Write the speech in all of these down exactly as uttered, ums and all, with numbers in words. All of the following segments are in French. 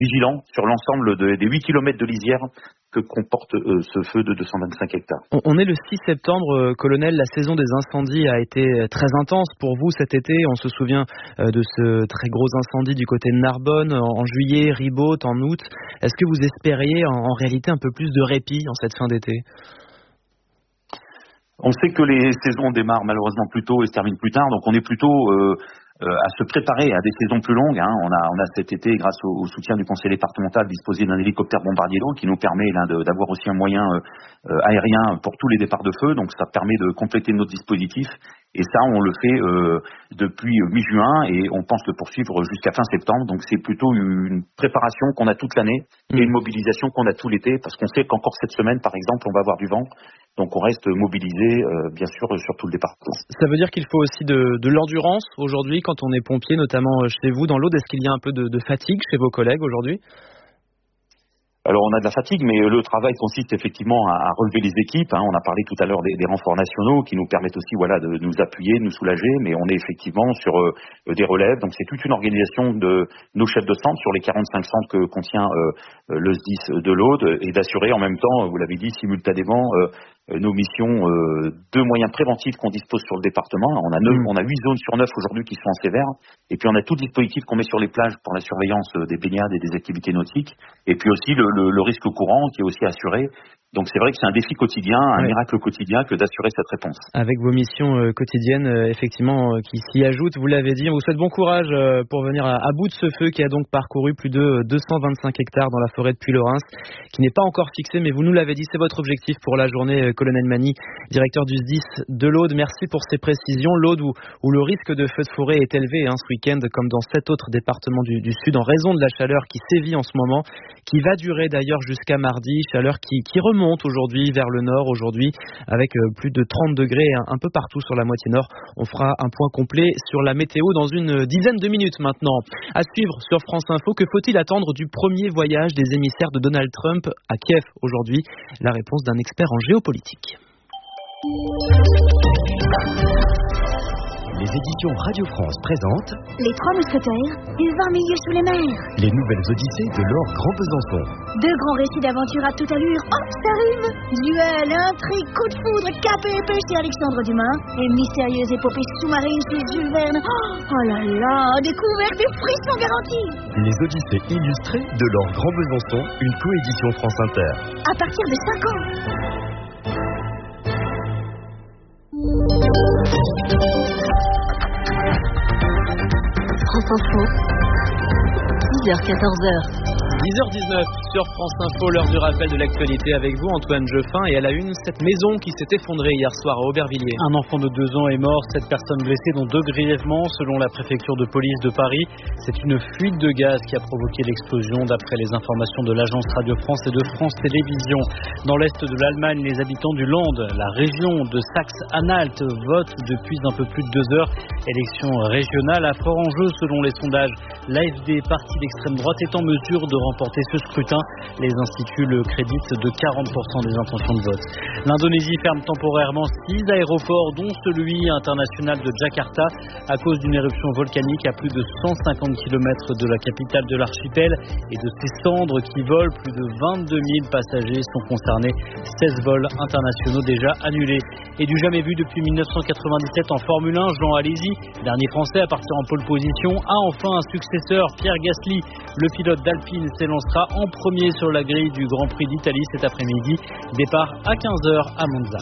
vigilants sur l'ensemble de, des huit kilomètres de lisière que comporte euh, ce feu de deux cent vingt-cinq hectares. On est le six septembre, euh, colonel, la saison des incendies a été très intense pour vous cet été. On se souvient euh, de ce très gros incendie du côté de Narbonne en, en juillet, Ribaute en août. Est-ce que vous espériez en, en réalité un peu plus de répit en cette fin d'été ? On sait que les saisons démarrent malheureusement plus tôt et se terminent plus tard, donc on est plutôt euh, euh, à se préparer à des saisons plus longues. Hein. On a, on a cet été, grâce au, au soutien du conseil départemental, disposé d'un hélicoptère bombardier d'eau qui nous permet là, de, d'avoir aussi un moyen euh, aérien pour tous les départs de feu. Donc ça permet de compléter notre dispositif. Et ça, on le fait euh, depuis mi-juin et on pense le poursuivre jusqu'à fin septembre. Donc c'est plutôt une préparation qu'on a toute l'année et une mobilisation qu'on a tout l'été, parce qu'on sait qu'encore cette semaine, par exemple, on va avoir du vent. Donc on reste mobilisé, euh, bien sûr, sur tout le département. Ça veut dire qu'il faut aussi de, de l'endurance aujourd'hui quand on est pompier, notamment chez vous dans l'Aude. Est-ce qu'il y a un peu de, de fatigue chez vos collègues aujourd'hui ? Alors on a de la fatigue, mais le travail consiste effectivement à, à relever les équipes. Hein. On a parlé tout à l'heure des, des renforts nationaux qui nous permettent aussi, voilà, de nous appuyer, de nous soulager, mais on est effectivement sur euh, des relèves. Donc c'est toute une organisation de nos chefs de centre sur les quarante-cinq centres que contient euh, le S D I S de l'Aude, et d'assurer en même temps, vous l'avez dit, simultanément euh, nos missions euh, de moyens préventifs qu'on dispose sur le département. On a neuf, on a huit zones sur neuf aujourd'hui qui sont en sévère, et puis on a tout le dispositif qu'on met sur les plages pour la surveillance des baignades et des activités nautiques, et puis aussi le, le, le risque courant qui est aussi assuré. Donc c'est vrai que c'est un défi quotidien, un oui. miracle quotidien que d'assurer cette réponse. Avec vos missions euh, quotidiennes, euh, effectivement, euh, qui s'y ajoutent, vous l'avez dit, on vous souhaite bon courage euh, pour venir à, à bout de ce feu qui a donc parcouru plus de deux cent vingt-cinq hectares dans la forêt de Puylaurens, qui n'est pas encore fixé, mais vous nous l'avez dit, c'est votre objectif pour la journée, euh, colonel Magny, directeur du S D I S de l'Aude. Merci pour ces précisions. L'Aude où, où le risque de feu de forêt est élevé hein, ce week-end, comme dans sept autres départements du, du Sud, en raison de la chaleur qui sévit en ce moment, qui va durer d'ailleurs jusqu'à mardi, chaleur qui, qui remonte aujourd'hui vers le nord, aujourd'hui avec plus de trente degrés un, un peu partout sur la moitié nord. On fera un point complet sur la météo dans une dizaine de minutes maintenant. À suivre sur France Info, que faut-il attendre du premier voyage des émissaires de Donald Trump à Kiev aujourd'hui? La réponse d'un expert en géopolitique. Les éditions Radio France présentent Les Trois Mousquetaires et vingt milieux sous les mers. Les nouvelles odyssées de Laure Grand Besançon. Deux grands récits d'aventure à toute allure. Hop, ça rime. Duel, intrigue, coup de foudre, cap et épée chez Alexandre Dumas. Et mystérieuse épopée sous-marine chez Jules Verne. Oh, oh là là, découverte et frissons garantis. Les odyssées illustrées de Laure Grand Besançon, une coédition France Inter. À partir de cinq ans. France Info, dix heures quatorze heures. dix heures dix-neuf sur France Info, l'heure du rappel de l'actualité avec vous, Antoine Jeffin. Et à la une, cette maison qui s'est effondrée hier soir à Aubervilliers. Un enfant de deux ans est mort, sept personnes blessées, dont deux grièvement, selon la préfecture de police de Paris. C'est une fuite de gaz qui a provoqué l'explosion, d'après les informations de l'agence Radio France et de France Télévisions. Dans l'est de l'Allemagne, les habitants du Land, la région de Saxe-Anhalt, votent depuis un peu plus de deux heures. Élection régionale à fort enjeu selon les sondages. L'A F D, parti d'extrême droite, est en mesure de remporter ce scrutin. Les instituts le créditent de quarante pour cent des intentions de vote. L'Indonésie ferme temporairement six aéroports, dont celui international de Jakarta, à cause d'une éruption volcanique à plus de cent cinquante kilomètres de la capitale de l'archipel et de ses cendres qui volent. Plus de vingt-deux mille passagers sont concernés, seize vols internationaux déjà annulés. Et du jamais vu depuis mille neuf cent quatre-vingt-dix-sept en Formule un, Jean Alesi, dernier français à partir en pole position, a enfin un successeur, Pierre Gasly. Le pilote d'Alpine s'élancera en premier sur la grille du Grand Prix d'Italie cet après-midi. Départ à quinze heures à Monza.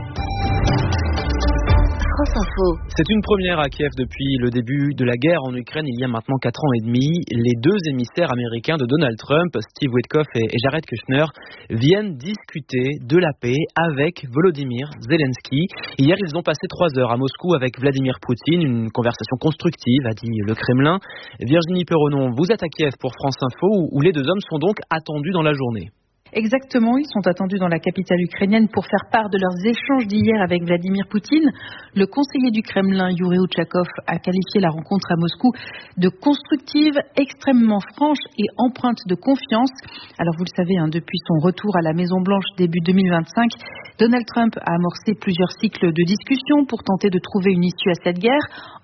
C'est une première à Kiev depuis le début de la guerre en Ukraine, il y a maintenant quatre ans et demi. Les deux émissaires américains de Donald Trump, Steve Witkoff et Jared Kushner, viennent discuter de la paix avec Volodymyr Zelensky. Hier, ils ont passé trois heures à Moscou avec Vladimir Poutine, une conversation constructive, a dit le Kremlin. Virginie Perronon, vous êtes à Kiev pour France Info, où les deux hommes sont donc attendus dans la journée. Exactement, ils sont attendus dans la capitale ukrainienne pour faire part de leurs échanges d'hier avec Vladimir Poutine. Le conseiller du Kremlin, Yuri Uchakov, a qualifié la rencontre à Moscou de constructive, extrêmement franche et empreinte de confiance. Alors vous le savez, hein, depuis son retour à la Maison-Blanche début deux mille vingt-cinq, Donald Trump a amorcé plusieurs cycles de discussions pour tenter de trouver une issue à cette guerre.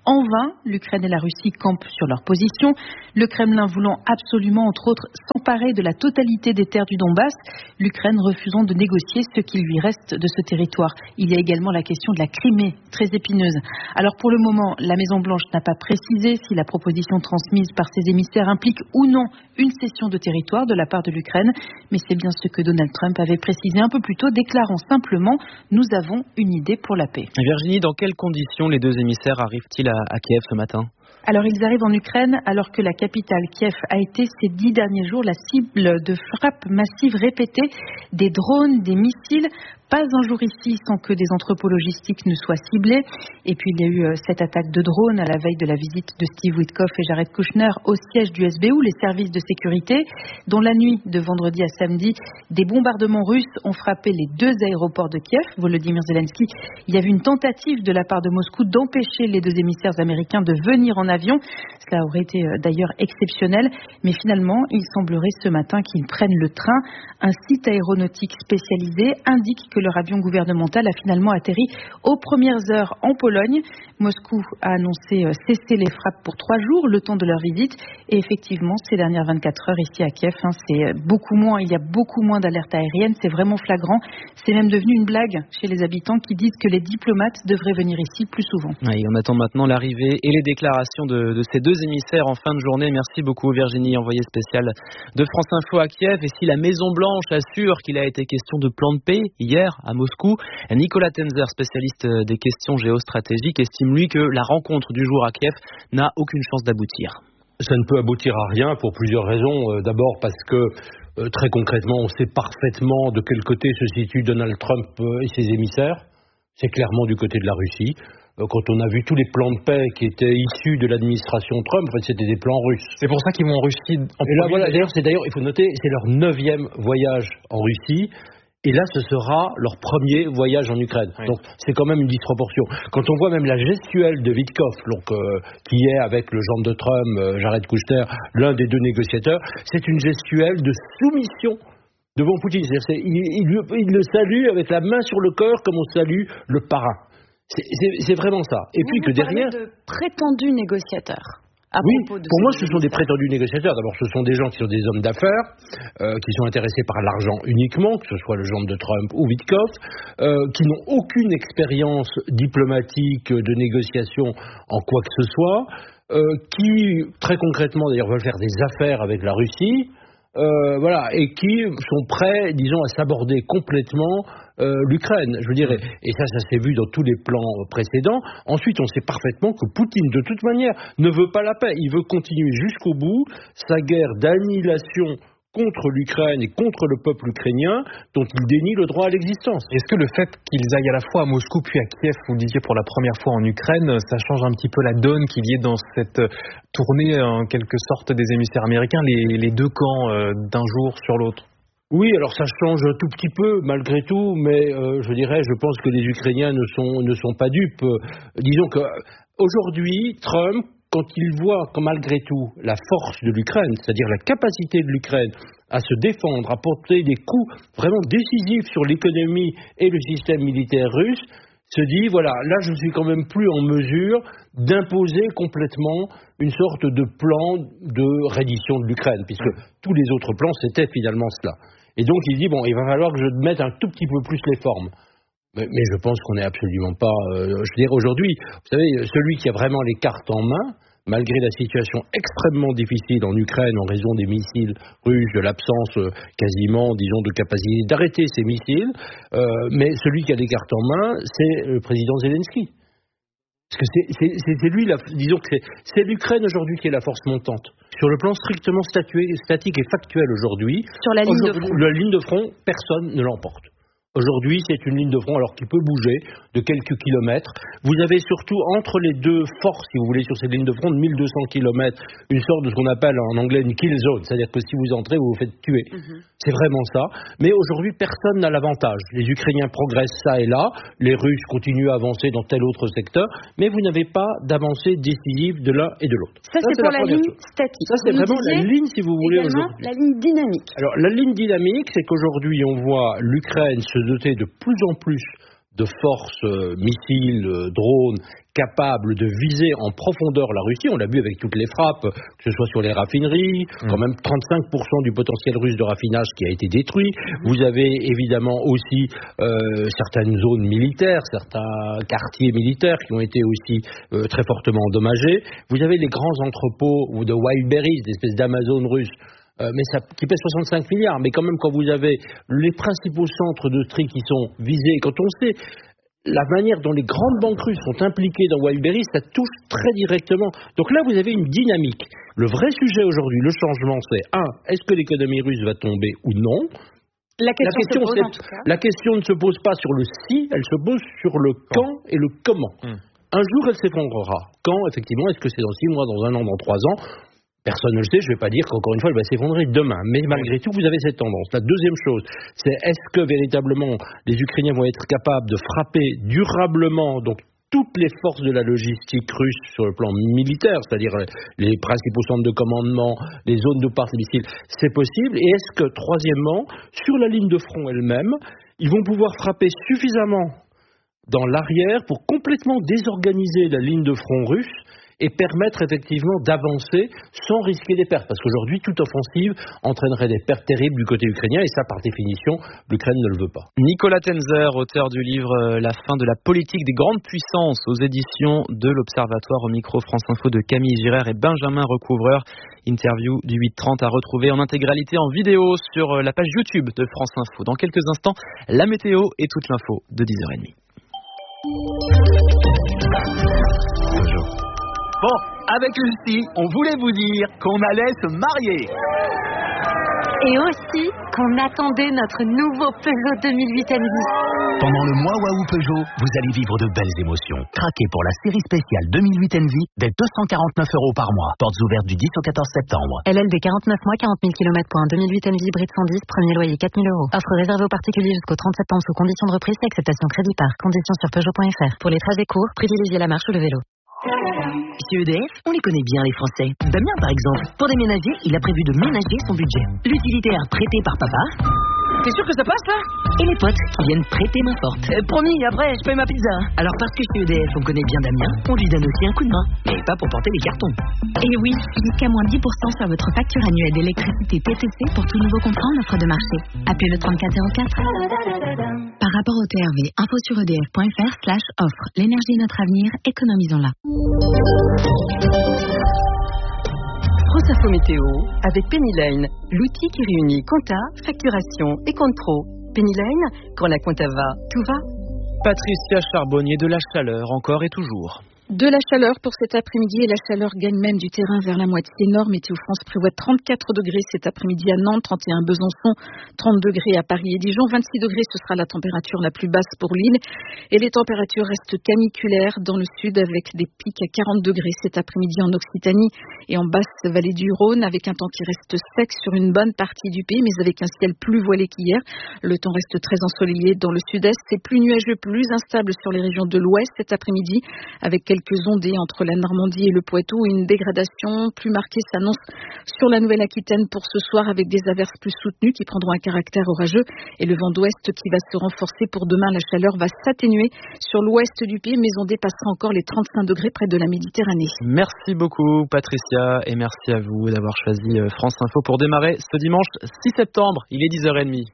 En vain, l'Ukraine et la Russie campent sur leur position. Le Kremlin voulant absolument, entre autres, s'emparer de la totalité des terres du Donbass, l'Ukraine refusant de négocier ce qui lui reste de ce territoire. Il y a également la question de la Crimée, très épineuse. Alors pour le moment, la Maison-Blanche n'a pas précisé si la proposition transmise par ses émissaires implique ou non une cession de territoire de la part de l'Ukraine, mais c'est bien ce que Donald Trump avait précisé un peu plus tôt, déclarant simplement « Nous avons une idée pour la paix ». Virginie, dans quelles conditions les deux émissaires arrivent-ils à, à Kiev ce matin ? Alors ils arrivent en Ukraine alors que la capitale Kiev a été ces dix derniers jours la cible de frappes massives répétées, des drones, des missiles. Pas un jour ici sans que des entrepôts logistiques ne soient ciblés. Et puis il y a eu cette attaque de drone à la veille de la visite de Steve Witkoff et Jared Kushner au siège du S B U, les services de sécurité, dont la nuit de vendredi à samedi, des bombardements russes ont frappé les deux aéroports de Kiev. Volodymyr Zelensky, il y avait une tentative de la part de Moscou d'empêcher les deux émissaires américains de venir en avion. Cela aurait été d'ailleurs exceptionnel, mais finalement, il semblerait ce matin qu'ils prennent le train. Un site aéronautique spécialisé indique que leur avion gouvernemental a finalement atterri aux premières heures en Pologne. Moscou a annoncé cesser les frappes pour trois jours, le temps de leur visite. Et effectivement, ces dernières vingt-quatre heures ici à Kiev, hein, c'est beaucoup moins, il y a beaucoup moins d'alertes aériennes, c'est vraiment flagrant. C'est même devenu une blague chez les habitants qui disent que les diplomates devraient venir ici plus souvent. Et on attend maintenant l'arrivée et les déclarations de, de ces deux émissaires en fin de journée. Merci beaucoup Virginie, envoyée spéciale de France Info à Kiev. Et si la Maison-Blanche assure qu'il a été question de plan de paix hier à Moscou, Nicolas Tenzer, spécialiste des questions géostratégiques, estime lui que la rencontre du jour à Kiev n'a aucune chance d'aboutir. Ça ne peut aboutir à rien pour plusieurs raisons. D'abord parce que euh, très concrètement, on sait parfaitement de quel côté se situe Donald Trump et ses émissaires. C'est clairement du côté de la Russie. Quand on a vu tous les plans de paix qui étaient issus de l'administration Trump, en fait, c'était des plans russes. C'est pour ça qu'ils vont en Russie. En et là, voilà, d'ailleurs, c'est d'ailleurs, il faut noter, c'est leur neuvième voyage en Russie. Et là, ce sera leur premier voyage en Ukraine. Oui. Donc, c'est quand même une disproportion. Quand on voit même la gestuelle de Witkoff, donc, euh, qui est avec le gendre de Trump, euh, Jared Kushner, l'un des deux négociateurs, c'est une gestuelle de soumission devant Poutine. C'est-à-dire, c'est, il, il, il le salue avec la main sur le cœur comme on salue le parrain. C'est, c'est, c'est vraiment ça. Et vous puis vous que derrière... de prétendus négociateurs. Oui, pour moi, ce sont des prétendus négociateurs. D'abord, ce sont des gens qui sont des hommes d'affaires, euh, qui sont intéressés par l'argent uniquement, que ce soit le genre de Trump ou Witkoff, euh, qui n'ont aucune expérience diplomatique de négociation en quoi que ce soit, euh, qui, très concrètement, d'ailleurs, veulent faire des affaires avec la Russie, euh, voilà, et qui sont prêts, disons, à s'aborder complètement Euh, l'Ukraine, je veux dire, et, et ça, ça s'est vu dans tous les plans précédents. Ensuite, on sait parfaitement que Poutine, de toute manière, ne veut pas la paix. Il veut continuer jusqu'au bout sa guerre d'annihilation contre l'Ukraine et contre le peuple ukrainien, dont il dénie le droit à l'existence. Est-ce que le fait qu'ils aillent à la fois à Moscou puis à Kiev, vous le disiez pour la première fois en Ukraine, ça change un petit peu la donne qu'il y ait dans cette tournée, en quelque sorte, des émissaires américains, les, les deux camps euh, d'un jour sur l'autre? Oui, alors ça change un tout petit peu malgré tout, mais euh, je dirais, je pense que les Ukrainiens ne sont ne sont pas dupes. Euh, disons que aujourd'hui, Trump, quand il voit que malgré tout la force de l'Ukraine, c'est-à-dire la capacité de l'Ukraine à se défendre, à porter des coups vraiment décisifs sur l'économie et le système militaire russe, se dit, voilà, là je ne suis quand même plus en mesure d'imposer complètement une sorte de plan de reddition de l'Ukraine, puisque tous les autres plans, c'était finalement cela. Et donc il dit, bon, il va falloir que je mette un tout petit peu plus les formes. Mais, mais je pense qu'on n'est absolument pas... Euh, je veux dire, aujourd'hui, vous savez, celui qui a vraiment les cartes en main, malgré la situation extrêmement difficile en Ukraine en raison des missiles russes, de l'absence euh, quasiment, disons, de capacité d'arrêter ces missiles, euh, mais celui qui a les cartes en main, c'est le président Zelensky. Parce que c'est, c'est, c'est, c'est lui, la, disons que c'est, c'est l'Ukraine aujourd'hui qui est la force montante. Sur le plan strictement statué, statique et factuel aujourd'hui, sur la ligne de front, la ligne de front, personne ne l'emporte. Aujourd'hui, c'est une ligne de front, alors qui peut bouger de quelques kilomètres. Vous avez surtout entre les deux forces, si vous voulez, sur cette ligne de front de mille deux cents kilomètres, une sorte de ce qu'on appelle en anglais une kill zone, c'est-à-dire que si vous entrez, vous vous faites tuer. Mm-hmm. C'est vraiment ça. Mais aujourd'hui, personne n'a l'avantage. Les Ukrainiens progressent ça et là, les Russes continuent à avancer dans tel autre secteur, mais vous n'avez pas d'avancée décisive de l'un et de l'autre. Ça, ça c'est, c'est pour la, la ligne chose. Statique. Ça, c'est vous vraiment la ligne, si vous voulez, aujourd'hui. La ligne dynamique. Alors, la ligne dynamique, c'est qu'aujourd'hui, on voit l'Ukraine se doter de plus en plus de forces euh, missiles, euh, drones, capables de viser en profondeur la Russie. On l'a vu avec toutes les frappes, que ce soit sur les raffineries, mmh. quand même trente-cinq pour cent du potentiel russe de raffinage qui a été détruit. Mmh. Vous avez évidemment aussi euh, certaines zones militaires, certains quartiers militaires qui ont été aussi euh, très fortement endommagés. Vous avez les grands entrepôts ou de Wildberries, des espèces d'Amazon russes, Euh, mais ça, qui pèse soixante-cinq milliards, mais quand même quand vous avez les principaux centres de tri qui sont visés, quand on sait la manière dont les grandes banques russes sont impliquées dans Wildberries, ça touche très directement. Donc là, vous avez une dynamique. Le vrai sujet aujourd'hui, le changement, c'est un, est-ce que l'économie russe va tomber ou non ? La question, la question, se pose, en tout cas. La question ne se pose pas sur le si, elle se pose sur le quand et le comment. Hum. Un jour, elle s'effondrera. Quand, effectivement, est-ce que c'est dans six mois, dans un an, dans trois ans ? Personne ne le sait, je ne vais pas dire qu'encore une fois, elle va s'effondrer demain. Mais malgré tout, vous avez cette tendance. La deuxième chose, c'est est-ce que véritablement les Ukrainiens vont être capables de frapper durablement donc toutes les forces de la logistique russe sur le plan militaire, c'est-à-dire les principaux centres de commandement, les zones de part des missiles, c'est possible. Et est-ce que, troisièmement, sur la ligne de front elle-même, ils vont pouvoir frapper suffisamment dans l'arrière pour complètement désorganiser la ligne de front russe et permettre effectivement d'avancer sans risquer des pertes. Parce qu'aujourd'hui, toute offensive entraînerait des pertes terribles du côté ukrainien et ça, par définition, l'Ukraine ne le veut pas. Nicolas Tenzer, auteur du livre La fin de la politique des grandes puissances aux éditions de l'Observatoire, au micro France Info de Camille Girard et Benjamin Recouvreur. Interview du huit trente à retrouver en intégralité en vidéo sur la page YouTube de France Info. Dans quelques instants, la météo et toute l'info de dix heures trente. Bonjour. Bon, avec Lucie, on voulait vous dire qu'on allait se marier. Et aussi qu'on attendait notre nouveau Peugeot deux mille huit Envy. Pendant le mois Waouh Peugeot, vous allez vivre de belles émotions. Craquez pour la série spéciale deux mille huit Envy dès deux cent quarante-neuf euros par mois. Portes ouvertes du dix au quatorze septembre. L L D quarante-neuf mois, quarante mille kilomètres pour un deux mille huit Envy hybride cent dix, premier loyer quatre mille euros. Offre réservée aux particuliers jusqu'au trente septembre sous conditions de reprise et acceptation crédit par. Conditions sur Peugeot point F R. Pour les trajets courts, privilégiez la marche ou le vélo. Chez E D F, on les connaît bien les Français. Damien par exemple, pour déménager, il a prévu de ménager son budget. L'utilitaire prêté par papa. T'es sûr que ça passe là? Et les potes qui viennent prêter main forte. euh, Promis, après je paye ma pizza. Alors parce que chez E D F on connaît bien Damien, on lui donne aussi un coup de main. Mais pas pour porter les cartons. Et oui, jusqu'à moins dix pour cent sur votre facture annuelle d'électricité P T C pour tout nouveau contrat en offre de marché. Appelez le trente-quatre zéro quatre. Par rapport au T R V, info sur E D F point F R slash offre. L'énergie est notre avenir, économisons-la. France Info Météo avec Penny Lane, l'outil qui réunit compta, facturation et compte pro. Penny Lane, quand la compta va, tout va. Patricia Charbonnier, de la chaleur encore et toujours. De la chaleur pour cet après-midi et la chaleur gagne même du terrain vers la moitié nord. Météo France prévoit trente-quatre degrés cet après-midi à Nantes, trente et un Besançon, trente degrés à Paris et Dijon, vingt-six degrés ce sera la température la plus basse pour l'île. Et les températures restent caniculaires dans le sud avec des pics à quarante degrés cet après-midi en Occitanie et en basse vallée du Rhône avec un temps qui reste sec sur une bonne partie du pays mais avec un ciel plus voilé qu'hier. Le temps reste très ensoleillé dans le sud-est, c'est plus nuageux, plus instable sur les régions de l'ouest cet après-midi avec quelques ondées entre la Normandie et le Poitou et une dégradation plus marquée s'annonce sur la Nouvelle-Aquitaine pour ce soir avec des averses plus soutenues qui prendront un caractère orageux et le vent d'ouest qui va se renforcer pour demain. La chaleur va s'atténuer sur l'ouest du pays mais on dépassera encore les trente-cinq degrés près de la Méditerranée. Merci beaucoup Patricia et merci à vous d'avoir choisi France Info pour démarrer ce dimanche six septembre. Il est dix heures trente.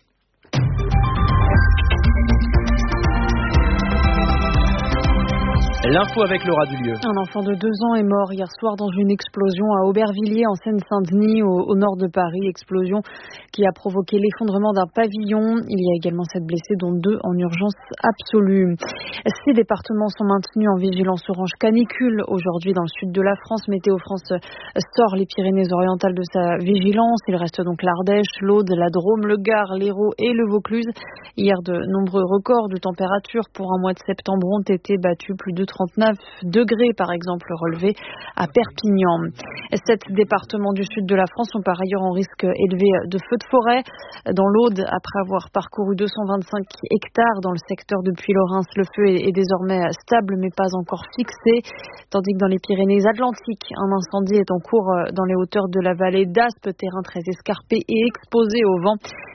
L'info avec Laura Dulieu. Un enfant de deux ans est mort hier soir dans une explosion à Aubervilliers en Seine-Saint-Denis au, au nord de Paris. Explosion qui a provoqué l'effondrement d'un pavillon. Il y a également sept blessés dont deux en urgence absolue. Six départements sont maintenus en vigilance orange canicule aujourd'hui dans le sud de la France. Météo France sort les Pyrénées-Orientales de sa vigilance. Il reste donc l'Ardèche, l'Aude, la Drôme, le Gard, l'Hérault et le Vaucluse. Hier, de nombreux records de température pour un mois de septembre ont été battus. Plus de trente-neuf degrés par exemple relevés à Perpignan. Sept départements du sud de la France sont par ailleurs en risque élevé de feux de forêt. Dans l'Aude, après avoir parcouru deux cent vingt-cinq hectares dans le secteur de Puy-Laurens, le feu est désormais stable mais pas encore fixé. Tandis que dans les Pyrénées-Atlantiques, un incendie est en cours dans les hauteurs de la vallée d'Aspe, terrain très escarpé et exposé au vent.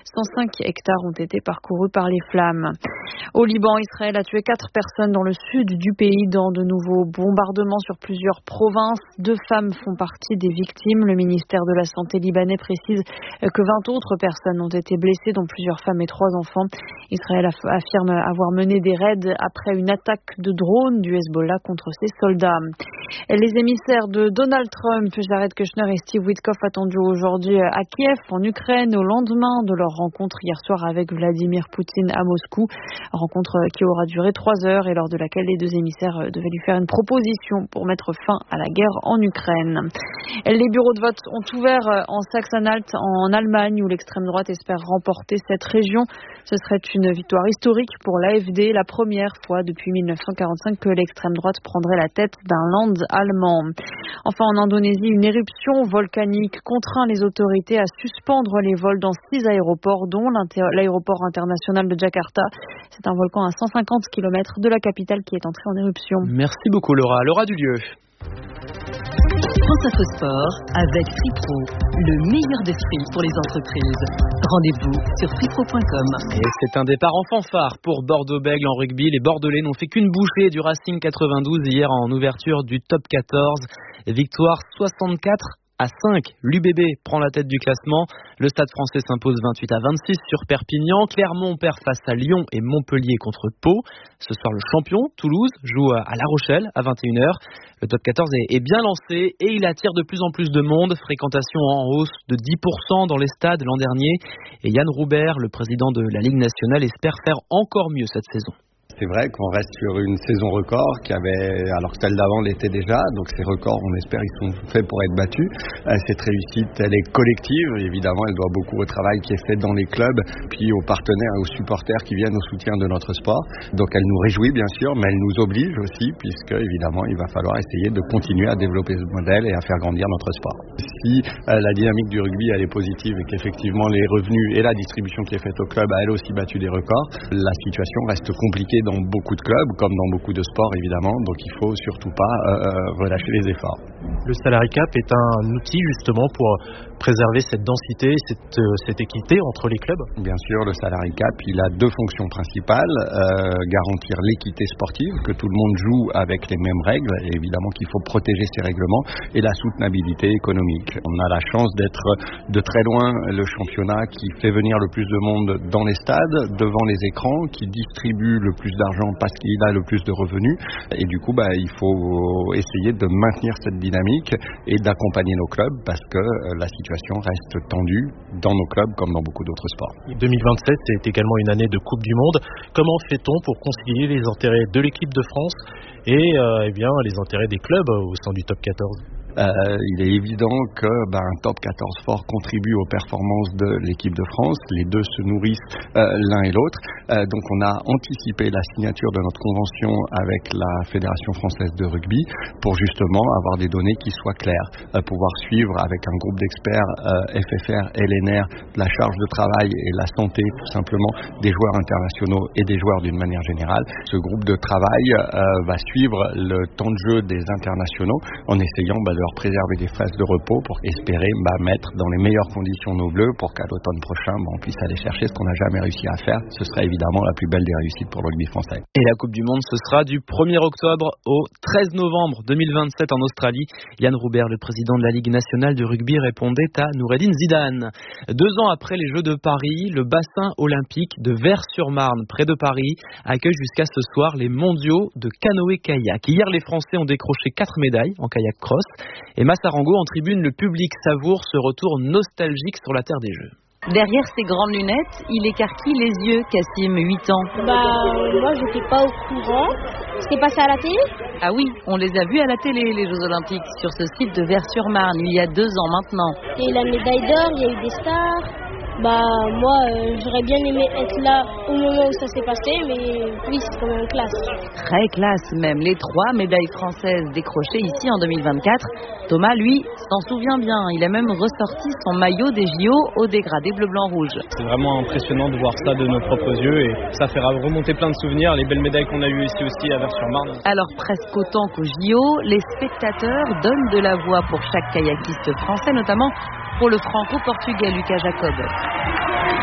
cent cinq hectares ont été parcourus par les flammes. Au Liban, Israël a tué quatre personnes dans le sud du pays dans de nouveaux bombardements sur plusieurs provinces. Deux femmes font partie des victimes. Le ministère de la Santé libanais précise que vingt autres personnes ont été blessées, dont plusieurs femmes et trois enfants. Israël affirme avoir mené des raids après une attaque de drone du Hezbollah contre ses soldats. Les émissaires de Donald Trump, Jared Kushner et Steve Witkoff, attendus aujourd'hui à Kiev, en Ukraine, au lendemain de leur rencontre hier soir avec Vladimir Poutine à Moscou. Rencontre qui aura duré trois heures et lors de laquelle les deux émissaires devaient lui faire une proposition pour mettre fin à la guerre en Ukraine. Les bureaux de vote ont ouvert en Saxe-Anhalt, en Allemagne, où l'extrême droite espère remporter cette région. Ce serait une victoire historique pour l'A F D, la première fois depuis mille neuf cent quarante-cinq que l'extrême droite prendrait la tête d'un land allemand. Enfin, en Indonésie, une éruption volcanique contraint les autorités à suspendre les vols dans six aéroports, dont l'aéroport international de Jakarta. C'est un volcan à cent cinquante kilomètres de la capitale qui est entré en éruption. Merci beaucoup Laura. Laura Dulieu. France Info Sport avec Fripro, le meilleur des prix pour les entreprises. Rendez-vous sur fripro point com. Et c'est un départ en fanfare pour Bordeaux-Bègles en rugby. Les Bordelais n'ont fait qu'une bouchée du Racing quatre-vingt-douze hier en ouverture du top quatorze. Victoire soixante-quatre à cinq. L'U B B prend la tête du classement. Le Stade Français s'impose vingt-huit à vingt-six sur Perpignan. Clermont perd face à Lyon et Montpellier contre Pau. Ce soir, le champion, Toulouse, joue à La Rochelle à vingt et une heures. Le top quatorze est bien lancé et il attire de plus en plus de monde. Fréquentation en hausse de dix pour cent dans les stades l'an dernier. Et Yann Roubert, le président de la Ligue nationale, espère faire encore mieux cette saison. C'est vrai qu'on reste sur une saison record qui avait, alors que celle d'avant l'était déjà, donc ces records, on espère, ils sont faits pour être battus. Euh, cette réussite, elle est collective, évidemment, elle doit beaucoup au travail qui est fait dans les clubs, puis aux partenaires et aux supporters qui viennent au soutien de notre sport. Donc elle nous réjouit bien sûr, mais elle nous oblige aussi, puisque évidemment, il va falloir essayer de continuer à développer ce modèle et à faire grandir notre sport. Si euh, la dynamique du rugby, elle est positive et qu'effectivement les revenus et la distribution qui est faite au club a elle aussi battu des records, la situation reste compliquée dans beaucoup de clubs, comme dans beaucoup de sports évidemment, donc il faut surtout pas euh, relâcher les efforts. Le salary cap est un outil justement pour préserver cette densité, cette, euh, cette équité entre les clubs. Bien sûr, le salary cap, il a deux fonctions principales, euh, garantir l'équité sportive, que tout le monde joue avec les mêmes règles, et évidemment qu'il faut protéger ces règlements, et la soutenabilité économique. On a la chance d'être de très loin le championnat qui fait venir le plus de monde dans les stades, devant les écrans, qui distribue le plus d'argent parce qu'il a le plus de revenus, et du coup bah, il faut essayer de maintenir cette dynamique et d'accompagner nos clubs parce que euh, la situation reste tendue dans nos clubs comme dans beaucoup d'autres sports. deux mille vingt-sept c'est également une année de Coupe du Monde. Comment fait-on pour concilier les intérêts de l'équipe de France et euh, eh bien, les intérêts des clubs au sein du top quatorze? Euh, il est évident que ben, un top quatorze fort contribue aux performances de l'équipe de France. Les deux se nourrissent euh, l'un et l'autre. Euh, donc on a anticipé la signature de notre convention avec la Fédération française de rugby pour justement avoir des données qui soient claires, euh, pouvoir suivre avec un groupe d'experts euh, F F R, L N R, la charge de travail et la santé tout simplement des joueurs internationaux et des joueurs d'une manière générale. Ce groupe de travail euh, va suivre le temps de jeu des internationaux en essayant bah, de leur préserver des phases de repos pour espérer bah, mettre dans les meilleures conditions nos bleus pour qu'à l'automne prochain bah, on puisse aller chercher ce qu'on n'a jamais réussi à faire. Ce serait évidemment la plus belle des réussites pour le rugby français. Et la Coupe du Monde, ce sera du premier octobre au treize novembre deux mille vingt-sept en Australie. Yann Roubert, le président de la Ligue nationale de rugby, répondait à Noureddine Zidane. Deux ans après les Jeux de Paris, le bassin olympique de Vers-sur-Marne, près de Paris, accueille jusqu'à ce soir les mondiaux de canoë-kayak. Hier, les Français ont décroché quatre médailles en kayak cross. Et Massarango, en tribune, le public savoure ce retour nostalgique sur la terre des Jeux. Derrière ses grandes lunettes, il écarquille les yeux, Cassim, huit ans. Bah, moi, j'étais pas au courant. C'est passé à la télé ? Ah oui, on les a vus à la télé, les Jeux Olympiques, sur ce site de Vers-sur-Marne, il y a deux ans maintenant. Et la médaille d'or, il y a eu des stars. Bah, moi, euh, j'aurais bien aimé être là au moment où ça s'est passé, mais oui, c'est quand même classe. Très classe même, les trois médailles françaises décrochées ici en deux mille vingt-quatre. Thomas, lui, s'en souvient bien. Il a même ressorti son maillot des J O au dégradé bleu-blanc-rouge. C'est vraiment impressionnant de voir ça de nos propres yeux et ça fait remonter plein de souvenirs, les belles médailles qu'on a eues ici aussi à Vers-sur-Marne. Alors presque autant qu'au J O, les spectateurs donnent de la voix pour chaque kayakiste français, notamment pour le franco-portugais Lucas Jacob.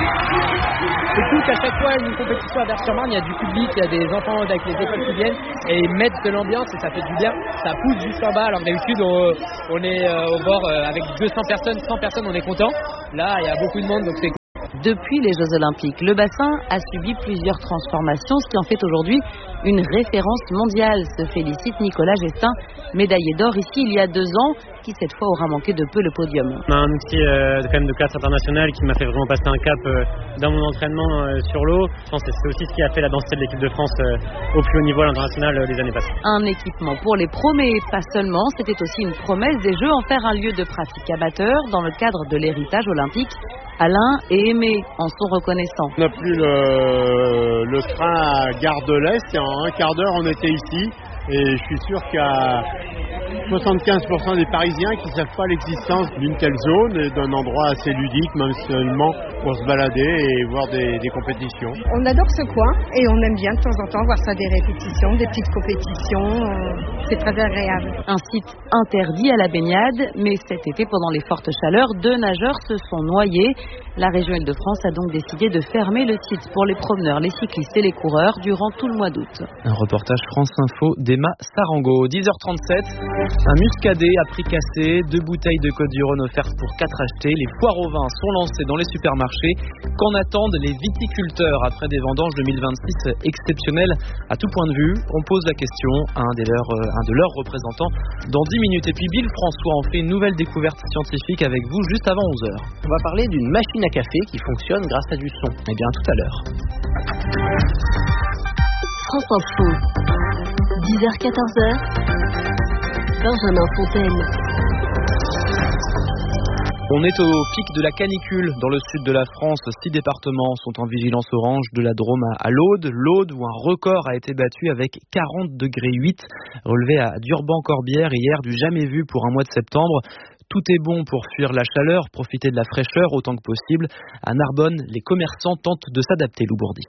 Écoute, à chaque fois une compétition à Vers-sur-Marne, il y a du public, il y a des enfants avec les écoles qui viennent et ils mettent de l'ambiance et ça fait du bien. Ça pousse juste en bas. Alors d'habitude on, on est euh, au bord euh, avec deux cents personnes, cent personnes, on est content. Là, il y a beaucoup de monde, donc c'est. Depuis les Jeux Olympiques, le bassin a subi plusieurs transformations, ce qui en fait aujourd'hui une référence mondiale, se félicite Nicolas Gestin, médaillé d'or ici il y a deux ans, qui cette fois aura manqué de peu le podium. On a un outil euh, quand même de classe internationale qui m'a fait vraiment passer un cap euh, dans mon entraînement euh, sur l'eau. Je pense que c'est aussi ce qui a fait la densité de l'équipe de France euh, au plus haut niveau à l'international euh, les années passées. Un équipement pour les pros, mais pas seulement, c'était aussi une promesse des Jeux, en faire un lieu de pratique amateur dans le cadre de l'héritage olympique. Alain et Aimé en sont reconnaissants. On n'a plus le, le train à Gare de l'Est et en un quart d'heure on était ici et je suis sûr qu'il y a soixante-quinze pour cent des Parisiens qui ne savent pas l'existence d'une telle zone et d'un endroit assez ludique, même seulement pour se balader et voir des, des compétitions. On adore ce coin et on aime bien de temps en temps voir ça, des répétitions, des petites compétitions, c'est très agréable. Un site interdit à la baignade, mais cet été, pendant les fortes chaleurs, deux nageurs se sont noyés. La région Île-de-France a donc décidé de fermer le site pour les promeneurs, les cyclistes et les coureurs durant tout le mois d'août. Un reportage France Info d'Emma Sarango. dix heures trente-sept, un muscadet à prix cassé, deux bouteilles de Côte du Rhône offertes pour quatre achetées. Les foires au vin sont lancées dans les supermarchés. Qu'en attendent les viticulteurs après des vendanges deux mille vingt-six exceptionnelles à tout point de vue? On pose la question à un, des leurs, un de leurs représentants dans dix minutes. Et puis Bill François en fait une nouvelle découverte scientifique avec vous juste avant onze heures. On va parler d'une machine à café qui fonctionne grâce à du son. Eh bien, tout à l'heure. France Info, dix heures quatorze heures, Benjamin Fontaine. On est au pic de la canicule dans le sud de la France. Six départements sont en vigilance orange, de la Drôme à l'Aude. L'Aude où un record a été battu avec quarante degrés huit, relevé à Durban-Corbière hier, du jamais vu pour un mois de septembre. Tout est bon pour fuir la chaleur, profiter de la fraîcheur autant que possible. À Narbonne, les commerçants tentent de s'adapter, Lou Bourdi.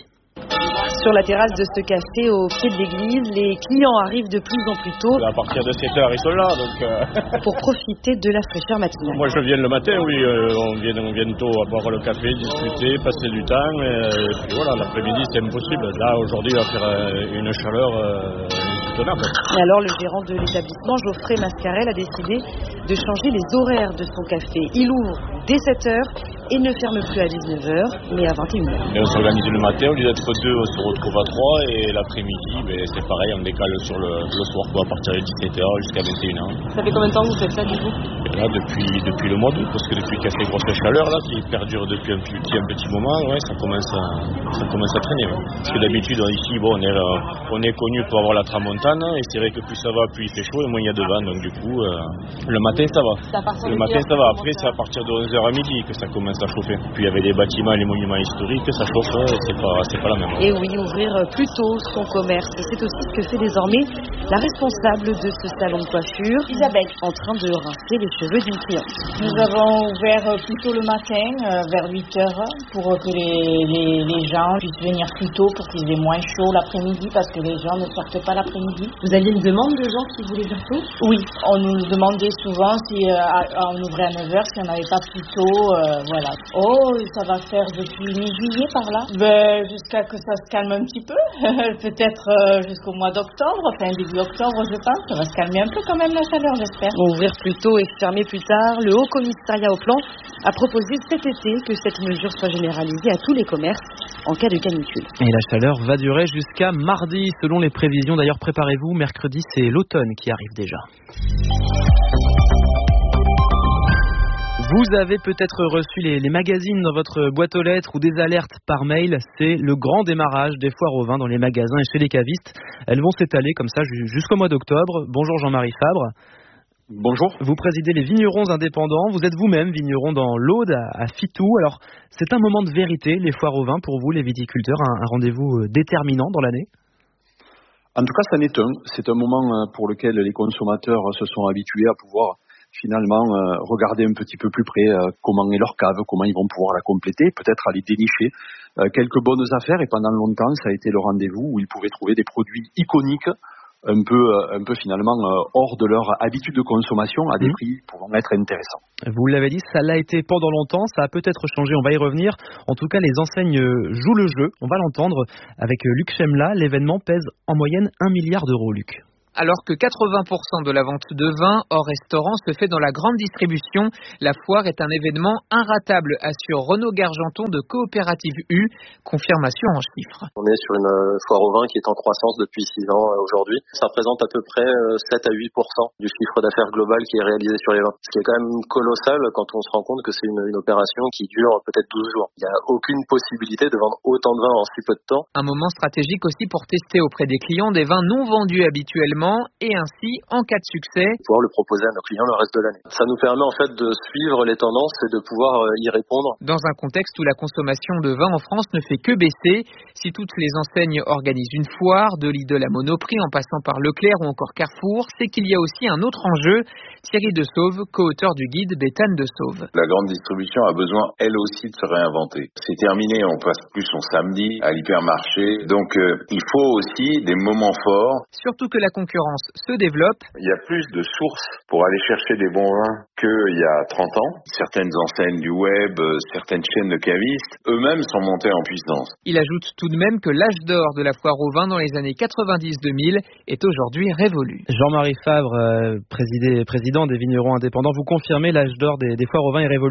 Sur la terrasse de ce café au pied de l'église, les clients arrivent de plus en plus tôt. À partir de sept heures, ils sont là. Donc euh... pour profiter de la fraîcheur matinale. Moi, je viens le matin, oui. Euh, on, vient, on vient tôt à boire le café, discuter, passer du temps. Et, et puis voilà, l'après-midi, c'est impossible. Là, aujourd'hui, il va faire euh, une chaleur euh, insoutenable. Et alors, le gérant de l'établissement, Geoffrey Mascarel, a décidé de changer les horaires de son café. Il ouvre dès sept heures et ne ferme plus à dix-neuf heures, mais à vingt et une heures. Et on s'organise le matin, au lieu d'être deux, on se retrouve à trois, et l'après-midi, ben, c'est pareil, on décale sur le, le soir, quoi, à partir de dix-sept heures jusqu'à vingt et une heures. Ça fait combien de temps que vous faites ça, du coup? Et là, depuis, depuis le mois d'août, parce que depuis qu'il y a ces grosses chaleurs, là, qui perdurent depuis un petit, un petit moment, ouais, ça commence à, ça commence à traîner. Ouais. Parce que d'habitude, ici, bon, on est, euh, on est connu pour avoir la tramontane, et c'est vrai que plus ça va, plus il fait chaud, et moins il y a de vent, donc du coup, euh, le matin, ça va. Le matin, ça va. Après, c'est à partir de onze heures à midi que ça commence à chauffer. Puis il y avait des bâtiments, les monuments historiques, ça chauffe, c'est pas, c'est pas la même. Et oui, ouvrir plus tôt son commerce, c'est aussi ce que fait désormais la responsable de ce salon de coiffure, Isabelle, en train de rincer les cheveux d'une cliente. Nous avons ouvert plus tôt le matin, vers huit heures, pour que les, les, les gens puissent venir plus tôt pour qu'ils aient moins chaud l'après-midi, parce que les gens ne sortent pas l'après-midi. Vous aviez une demande de gens qui voulaient venir tôt? Oui, on nous demandait souvent si euh, on ouvrait à neuf heures, si on n'avait pas plus tôt, euh, voilà. Oh, ça va faire depuis mi-juillet par là. Ben, jusqu'à que ça se calme un petit peu. Peut-être euh, jusqu'au mois d'octobre, enfin début octobre, je pense. Ça va se calmer un peu quand même la chaleur, j'espère. Ouvrir plus tôt et fermer plus tard, le Haut Commissariat au Plan a proposé cet été que cette mesure soit généralisée à tous les commerces en cas de canicule. Et la chaleur va durer jusqu'à mardi, selon les prévisions. D'ailleurs, préparez-vous, mercredi, c'est l'automne qui arrive déjà. Vous avez peut-être reçu les, les magazines dans votre boîte aux lettres ou des alertes par mail. C'est le grand démarrage des foires au vin dans les magasins et chez les cavistes. Elles vont s'étaler comme ça jusqu'au mois d'octobre. Bonjour Jean-Marie Fabre. Bonjour. Vous présidez les vignerons indépendants. Vous êtes vous-même vigneron dans l'Aude, à, à Fitou. Alors, c'est un moment de vérité, les foires au vin, pour vous, les viticulteurs, un, un rendez-vous déterminant dans l'année? En tout cas, c'en est un. C'est un moment pour lequel les consommateurs se sont habitués à pouvoir finalement euh, regarder un petit peu plus près euh, comment est leur cave, comment ils vont pouvoir la compléter, peut-être aller dénicher euh, quelques bonnes affaires. Et pendant longtemps, ça a été le rendez-vous où ils pouvaient trouver des produits iconiques un peu, un peu finalement hors de leur habitude de consommation à des mmh. prix pouvant être intéressants. Vous l'avez dit, ça l'a été pendant longtemps, ça a peut-être changé, on va y revenir. En tout cas, les enseignes jouent le jeu, on va l'entendre avec Luc Chemla. L'événement pèse en moyenne un milliard d'euros, Luc. Alors que quatre-vingts pour cent de la vente de vin hors restaurant se fait dans la grande distribution, la foire est un événement inratable, assure Renaud Gargenton de Coopérative U. Confirmation en chiffres. On est sur une foire au vin qui est en croissance depuis six ans aujourd'hui. Ça représente à peu près sept à huit pour cent du chiffre d'affaires global qui est réalisé sur les vins. Ce qui est quand même colossal quand on se rend compte que c'est une, une opération qui dure peut-être douze jours. Il n'y a aucune possibilité de vendre autant de vin en si peu de temps. Un moment stratégique aussi pour tester auprès des clients des vins non vendus habituellement et ainsi, en cas de succès, pouvoir le proposer à nos clients le reste de l'année. Ça nous permet en fait de suivre les tendances et de pouvoir y répondre. Dans un contexte où la consommation de vin en France ne fait que baisser, si toutes les enseignes organisent une foire, de Lidl à Monoprix en passant par Leclerc ou encore Carrefour, c'est qu'il y a aussi un autre enjeu. Thierry Desauve, co-auteur du guide Béthane Desauve. La grande distribution a besoin, elle aussi, de se réinventer. C'est terminé, on passe plus son samedi à l'hypermarché. Donc, euh, il faut aussi des moments forts. Surtout que la concurrence se développe. Il y a plus de sources pour aller chercher des bons vins qu'il y a trente ans. Certaines enseignes du web, certaines chaînes de cavistes, eux-mêmes sont montés en puissance. Il ajoute tout de même que l'âge d'or de la foire au vin dans les années quatre-vingt-dix deux mille est aujourd'hui révolu. Jean-Marie Fabre, euh, président, président des vignerons indépendants, vous confirmez l'âge d'or des, des foires au vin est révolu ?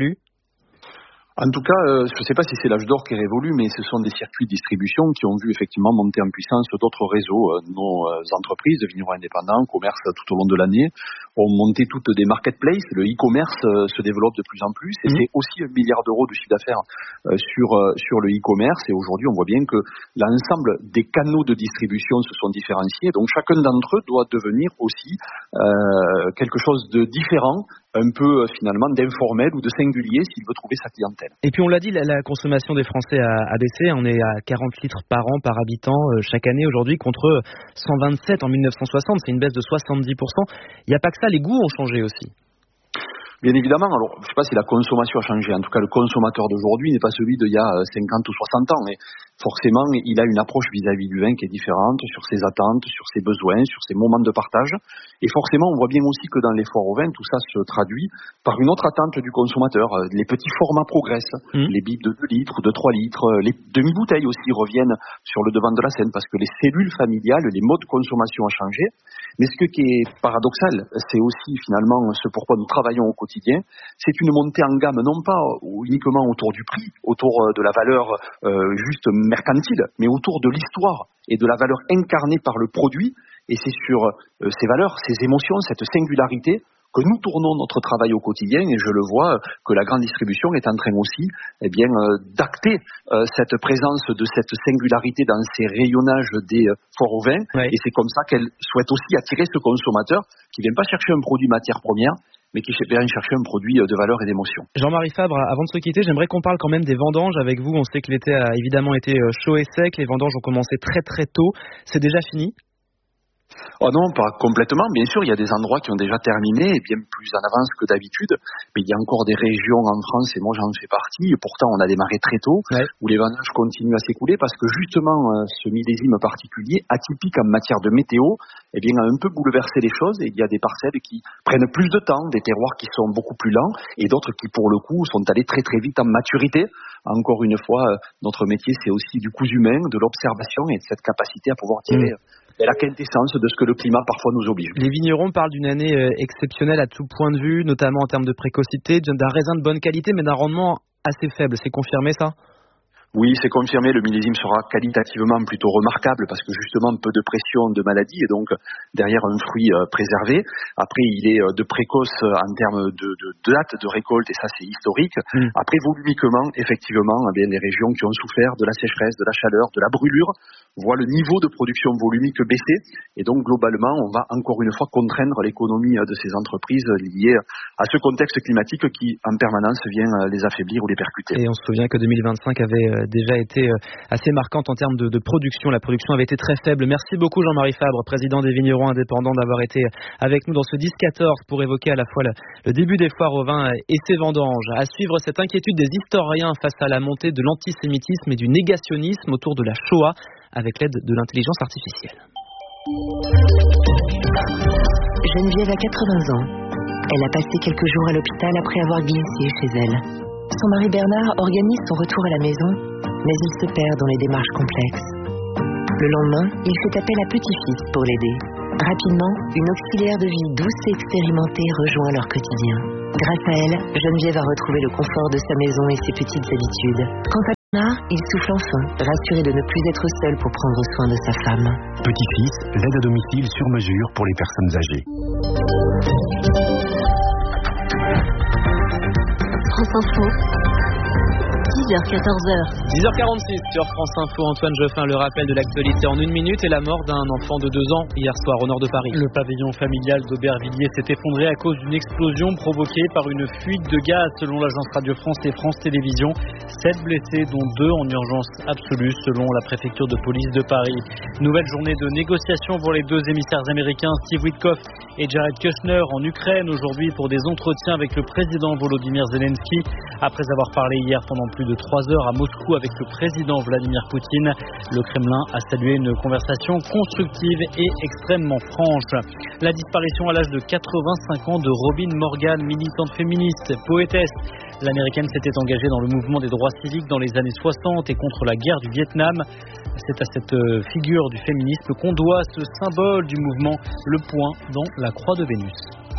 En tout cas, euh, je ne sais pas si c'est l'âge d'or qui est révolu, mais ce sont des circuits de distribution qui ont vu effectivement monter en puissance d'autres réseaux. Euh, nos euh, entreprises, vignerons indépendants, commerce tout au long de l'année, ont monté toutes des marketplaces. Le e-commerce euh, se développe de plus en plus et mmh. c'est aussi un milliard d'euros de chiffre d'affaires euh, sur, euh, sur le e-commerce. Et aujourd'hui, on voit bien que l'ensemble des canaux de distribution se sont différenciés. Donc chacun d'entre eux doit devenir aussi euh, quelque chose de différent, un peu finalement d'informel ou de singulier s'il veut trouver sa clientèle. Et puis on l'a dit, la, la consommation des Français a, a baissé. On est à quarante litres par an par habitant euh, chaque année aujourd'hui contre cent vingt-sept en mille neuf cent soixante. C'est une baisse de soixante-dix pour cent. Il n'y a pas que ça, les goûts ont changé aussi. Bien évidemment, alors je ne sais pas si la consommation a changé, en tout cas le consommateur d'aujourd'hui n'est pas celui d'il y a cinquante ou soixante ans, mais forcément il a une approche vis-à-vis du vin qui est différente sur ses attentes, sur ses besoins, sur ses moments de partage, et forcément on voit bien aussi que dans les foires au vin, tout ça se traduit par une autre attente du consommateur. Les petits formats progressent, mmh. les bips de deux litres, de trois litres, les demi-bouteilles aussi reviennent sur le devant de la scène parce que les cellules familiales, les modes de consommation ont changé. Mais ce qui est paradoxal, c'est aussi finalement ce pourquoi nous travaillons au quotidien, c'est une montée en gamme non pas uniquement autour du prix, autour de la valeur euh, juste mercantile, mais autour de l'histoire et de la valeur incarnée par le produit. Et c'est sur euh, ces valeurs, ces émotions, cette singularité que nous tournons notre travail au quotidien, et je le vois que la grande distribution est en train aussi eh bien, euh, d'acter euh, cette présence de cette singularité dans ces rayonnages des euh, foires au vin, oui. Et c'est comme ça qu'elle souhaite aussi attirer ce consommateur qui ne vient pas chercher un produit matière première, mais qui vient chercher un produit de valeur et d'émotion. Jean-Marie Fabre, avant de se quitter, j'aimerais qu'on parle quand même des vendanges avec vous. On sait que l'été a évidemment été chaud et sec, les vendanges ont commencé très très tôt, c'est déjà fini ? Oh non, pas complètement. Bien sûr, il y a des endroits qui ont déjà terminé, et bien plus en avance que d'habitude. Mais il y a encore des régions en France, et moi j'en fais partie, et pourtant on a démarré très tôt, ouais. où les vendanges continuent à s'écouler, parce que justement, ce millésime particulier, atypique en matière de météo, eh bien, a un peu bouleversé les choses, et il y a des parcelles qui prennent plus de temps, des terroirs qui sont beaucoup plus lents, et d'autres qui, pour le coup, sont allés très très vite en maturité. Encore une fois, notre métier, c'est aussi du cousu humain, de l'observation, et de cette capacité à pouvoir tirer... Mmh. Et la quintessence de ce que le climat parfois nous oblige. Les vignerons parlent d'une année exceptionnelle à tout point de vue, notamment en termes de précocité, d'un raisin de bonne qualité, mais d'un rendement assez faible. C'est confirmé ça ? Oui, c'est confirmé, le millésime sera qualitativement plutôt remarquable parce que justement peu de pression de maladie et donc derrière un fruit euh, préservé. Après, il est euh, de précoce en termes de, de date de récolte et ça c'est historique. Mmh. Après, volumiquement, effectivement, eh bien, les régions qui ont souffert de la sécheresse, de la chaleur, de la brûlure voient le niveau de production volumique baisser et donc globalement, on va encore une fois contraindre l'économie de ces entreprises liées à ce contexte climatique qui en permanence vient les affaiblir ou les percuter. Et on se souvient que deux mille vingt-cinq avait déjà été assez marquante en termes de, de production. La production avait été très faible. Merci beaucoup Jean-Marie Fabre, président des vignerons indépendants, d'avoir été avec nous dans ce dix quatorze pour évoquer à la fois le, le début des foires au vin et ses vendanges. À suivre cette inquiétude des historiens face à la montée de l'antisémitisme et du négationnisme autour de la Shoah avec l'aide de l'intelligence artificielle. Geneviève a quatre-vingts ans. Elle a passé quelques jours à l'hôpital après avoir glissé chez elle. Son mari Bernard organise son retour à la maison, mais il se perd dans les démarches complexes. Le lendemain, il fait appel à petit-fils pour l'aider. Rapidement, une auxiliaire de vie douce et expérimentée rejoint leur quotidien. Grâce à elle, Geneviève a retrouvé le confort de sa maison et ses petites habitudes. Quant à Bernard, il souffle enfin, rassuré de ne plus être seul pour prendre soin de sa femme. Petit-fils, l'aide à domicile sur mesure pour les personnes âgées. France Info, dix heures quatorze heures. dix heures quarante-six sur France Info, Antoine Joffin, le rappel de l'actualité en une minute et la mort d'un enfant de deux ans hier soir au nord de Paris. Le pavillon familial d'Aubervilliers s'est effondré à cause d'une explosion provoquée par une fuite de gaz selon l'agence Radio France et France Télévisions. Sept blessés dont deux en urgence absolue selon la préfecture de police de Paris. Nouvelle journée de négociation pour les deux émissaires américains Steve Witkoff et Jared Kushner en Ukraine aujourd'hui pour des entretiens avec le président Volodymyr Zelensky. Après avoir parlé hier pendant plus de trois heures à Moscou avec le président Vladimir Poutine, le Kremlin a salué une conversation constructive et extrêmement franche. La disparition à l'âge de quatre-vingt-cinq ans de Robin Morgan, militante féministe, poétesse. L'américaine s'était engagée dans le mouvement des droits civiques dans les années soixante et contre la guerre du Vietnam. C'est à cette figure du féminisme qu'on doit ce symbole du mouvement, le point dans la croix de Vénus.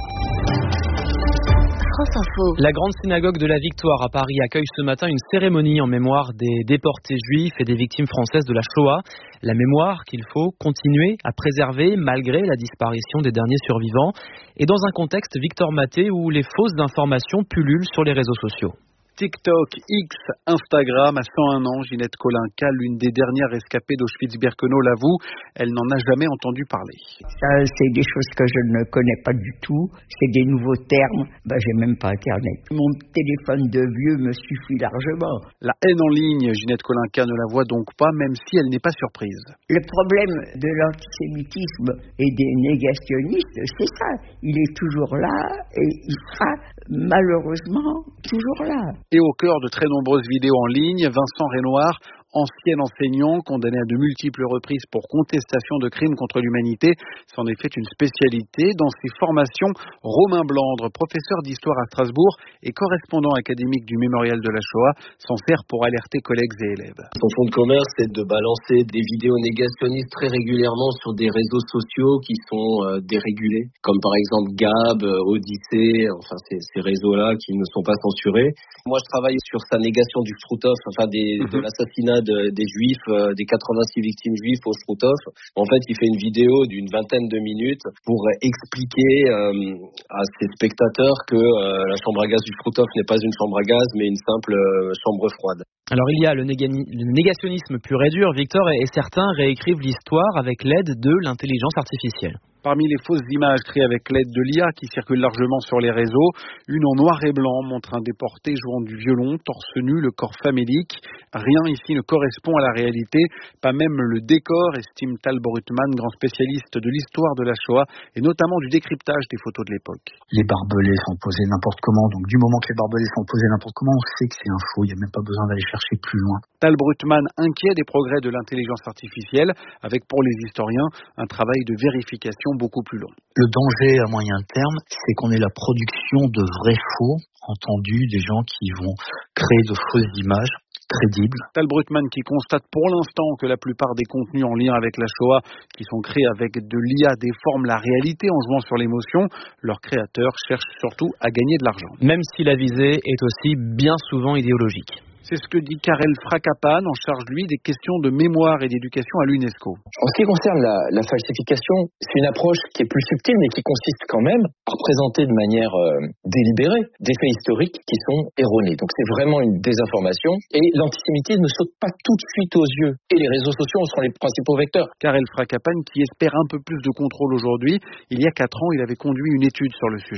France Info. La grande synagogue de la Victoire à Paris accueille ce matin une cérémonie en mémoire des déportés juifs et des victimes françaises de la Shoah. La mémoire qu'il faut continuer à préserver malgré la disparition des derniers survivants. Et dans un contexte, Victor Maté, où les fausses informations pullulent sur les réseaux sociaux. TikTok, X, Instagram, à cent un ans, Ginette Kolinka, l'une des dernières rescapées d'Auschwitz-Birkenau, l'avoue, elle n'en a jamais entendu parler. Ça, c'est des choses que je ne connais pas du tout, c'est des nouveaux termes, ben, j'ai même pas Internet. Mon téléphone de vieux me suffit largement. La haine en ligne, Ginette Kolinka ne la voit donc pas, même si elle n'est pas surprise. Le problème de l'antisémitisme et des négationnistes, c'est ça, il est toujours là et il sera malheureusement toujours là. Et au cœur de très nombreuses vidéos en ligne, Vincent Renoir, ancien enseignant, condamné à de multiples reprises pour contestation de crimes contre l'humanité, s'en est fait une spécialité. Dans ses formations, Romain Blandre, professeur d'histoire à Strasbourg et correspondant académique du Mémorial de la Shoah, s'en sert pour alerter collègues et élèves. Son fonds de commerce, c'est de balancer des vidéos négationnistes très régulièrement sur des réseaux sociaux qui sont euh, dérégulés, comme par exemple Gab, Odyssée, enfin ces, ces réseaux-là qui ne sont pas censurés. Moi, je travaille sur sa négation du Struthof, enfin des, mm-hmm. de l'assassinat de, des juifs, euh, des quatre-vingt-six victimes juives au Struthof. En fait, il fait une vidéo d'une vingtaine de minutes pour expliquer euh, à ses spectateurs que euh, la chambre à gaz du Struthof n'est pas une chambre à gaz, mais une simple euh, chambre froide. Alors il y a le, négani- le négationnisme pur et dur, Victor, et, et certains réécrivent l'histoire avec l'aide de l'intelligence artificielle. Parmi les fausses images créées avec l'aide de l'I A qui circulent largement sur les réseaux, une en noir et blanc montre un déporté jouant du violon, torse nu, le corps famélique. Rien ici ne correspond à la réalité, pas même le décor, estime Tal Brutman, grand spécialiste de l'histoire de la Shoah et notamment du décryptage des photos de l'époque. Les barbelés sont posés n'importe comment, donc du moment que les barbelés sont posés n'importe comment, on sait que c'est un faux, il n'y a même pas besoin d'aller chercher plus loin. Tal Brutman inquiet des progrès de l'intelligence artificielle, avec pour les historiens un travail de vérification beaucoup plus long. Le danger à moyen terme, c'est qu'on ait la production de vrais faux, entendus, des gens qui vont créer de fausses images crédibles. Tal Brutman qui constate pour l'instant que la plupart des contenus en lien avec la Shoah qui sont créés avec de l'I A déforment la réalité en jouant sur l'émotion. Leurs créateurs cherchent surtout à gagner de l'argent. Même si la visée est aussi bien souvent idéologique. C'est ce que dit Karel Frakapan, en charge, lui, des questions de mémoire et d'éducation à l'UNESCO. En ce qui concerne la, la falsification, c'est une approche qui est plus subtile, mais qui consiste quand même à représenter de manière euh, délibérée des faits historiques qui sont erronés. Donc c'est vraiment une désinformation. Et l'antisémitisme ne saute pas tout de suite aux yeux. Et les réseaux sociaux sont les principaux vecteurs. Karel Frakapan, qui espère un peu plus de contrôle aujourd'hui, il y a quatre ans, il avait conduit une étude sur le sujet.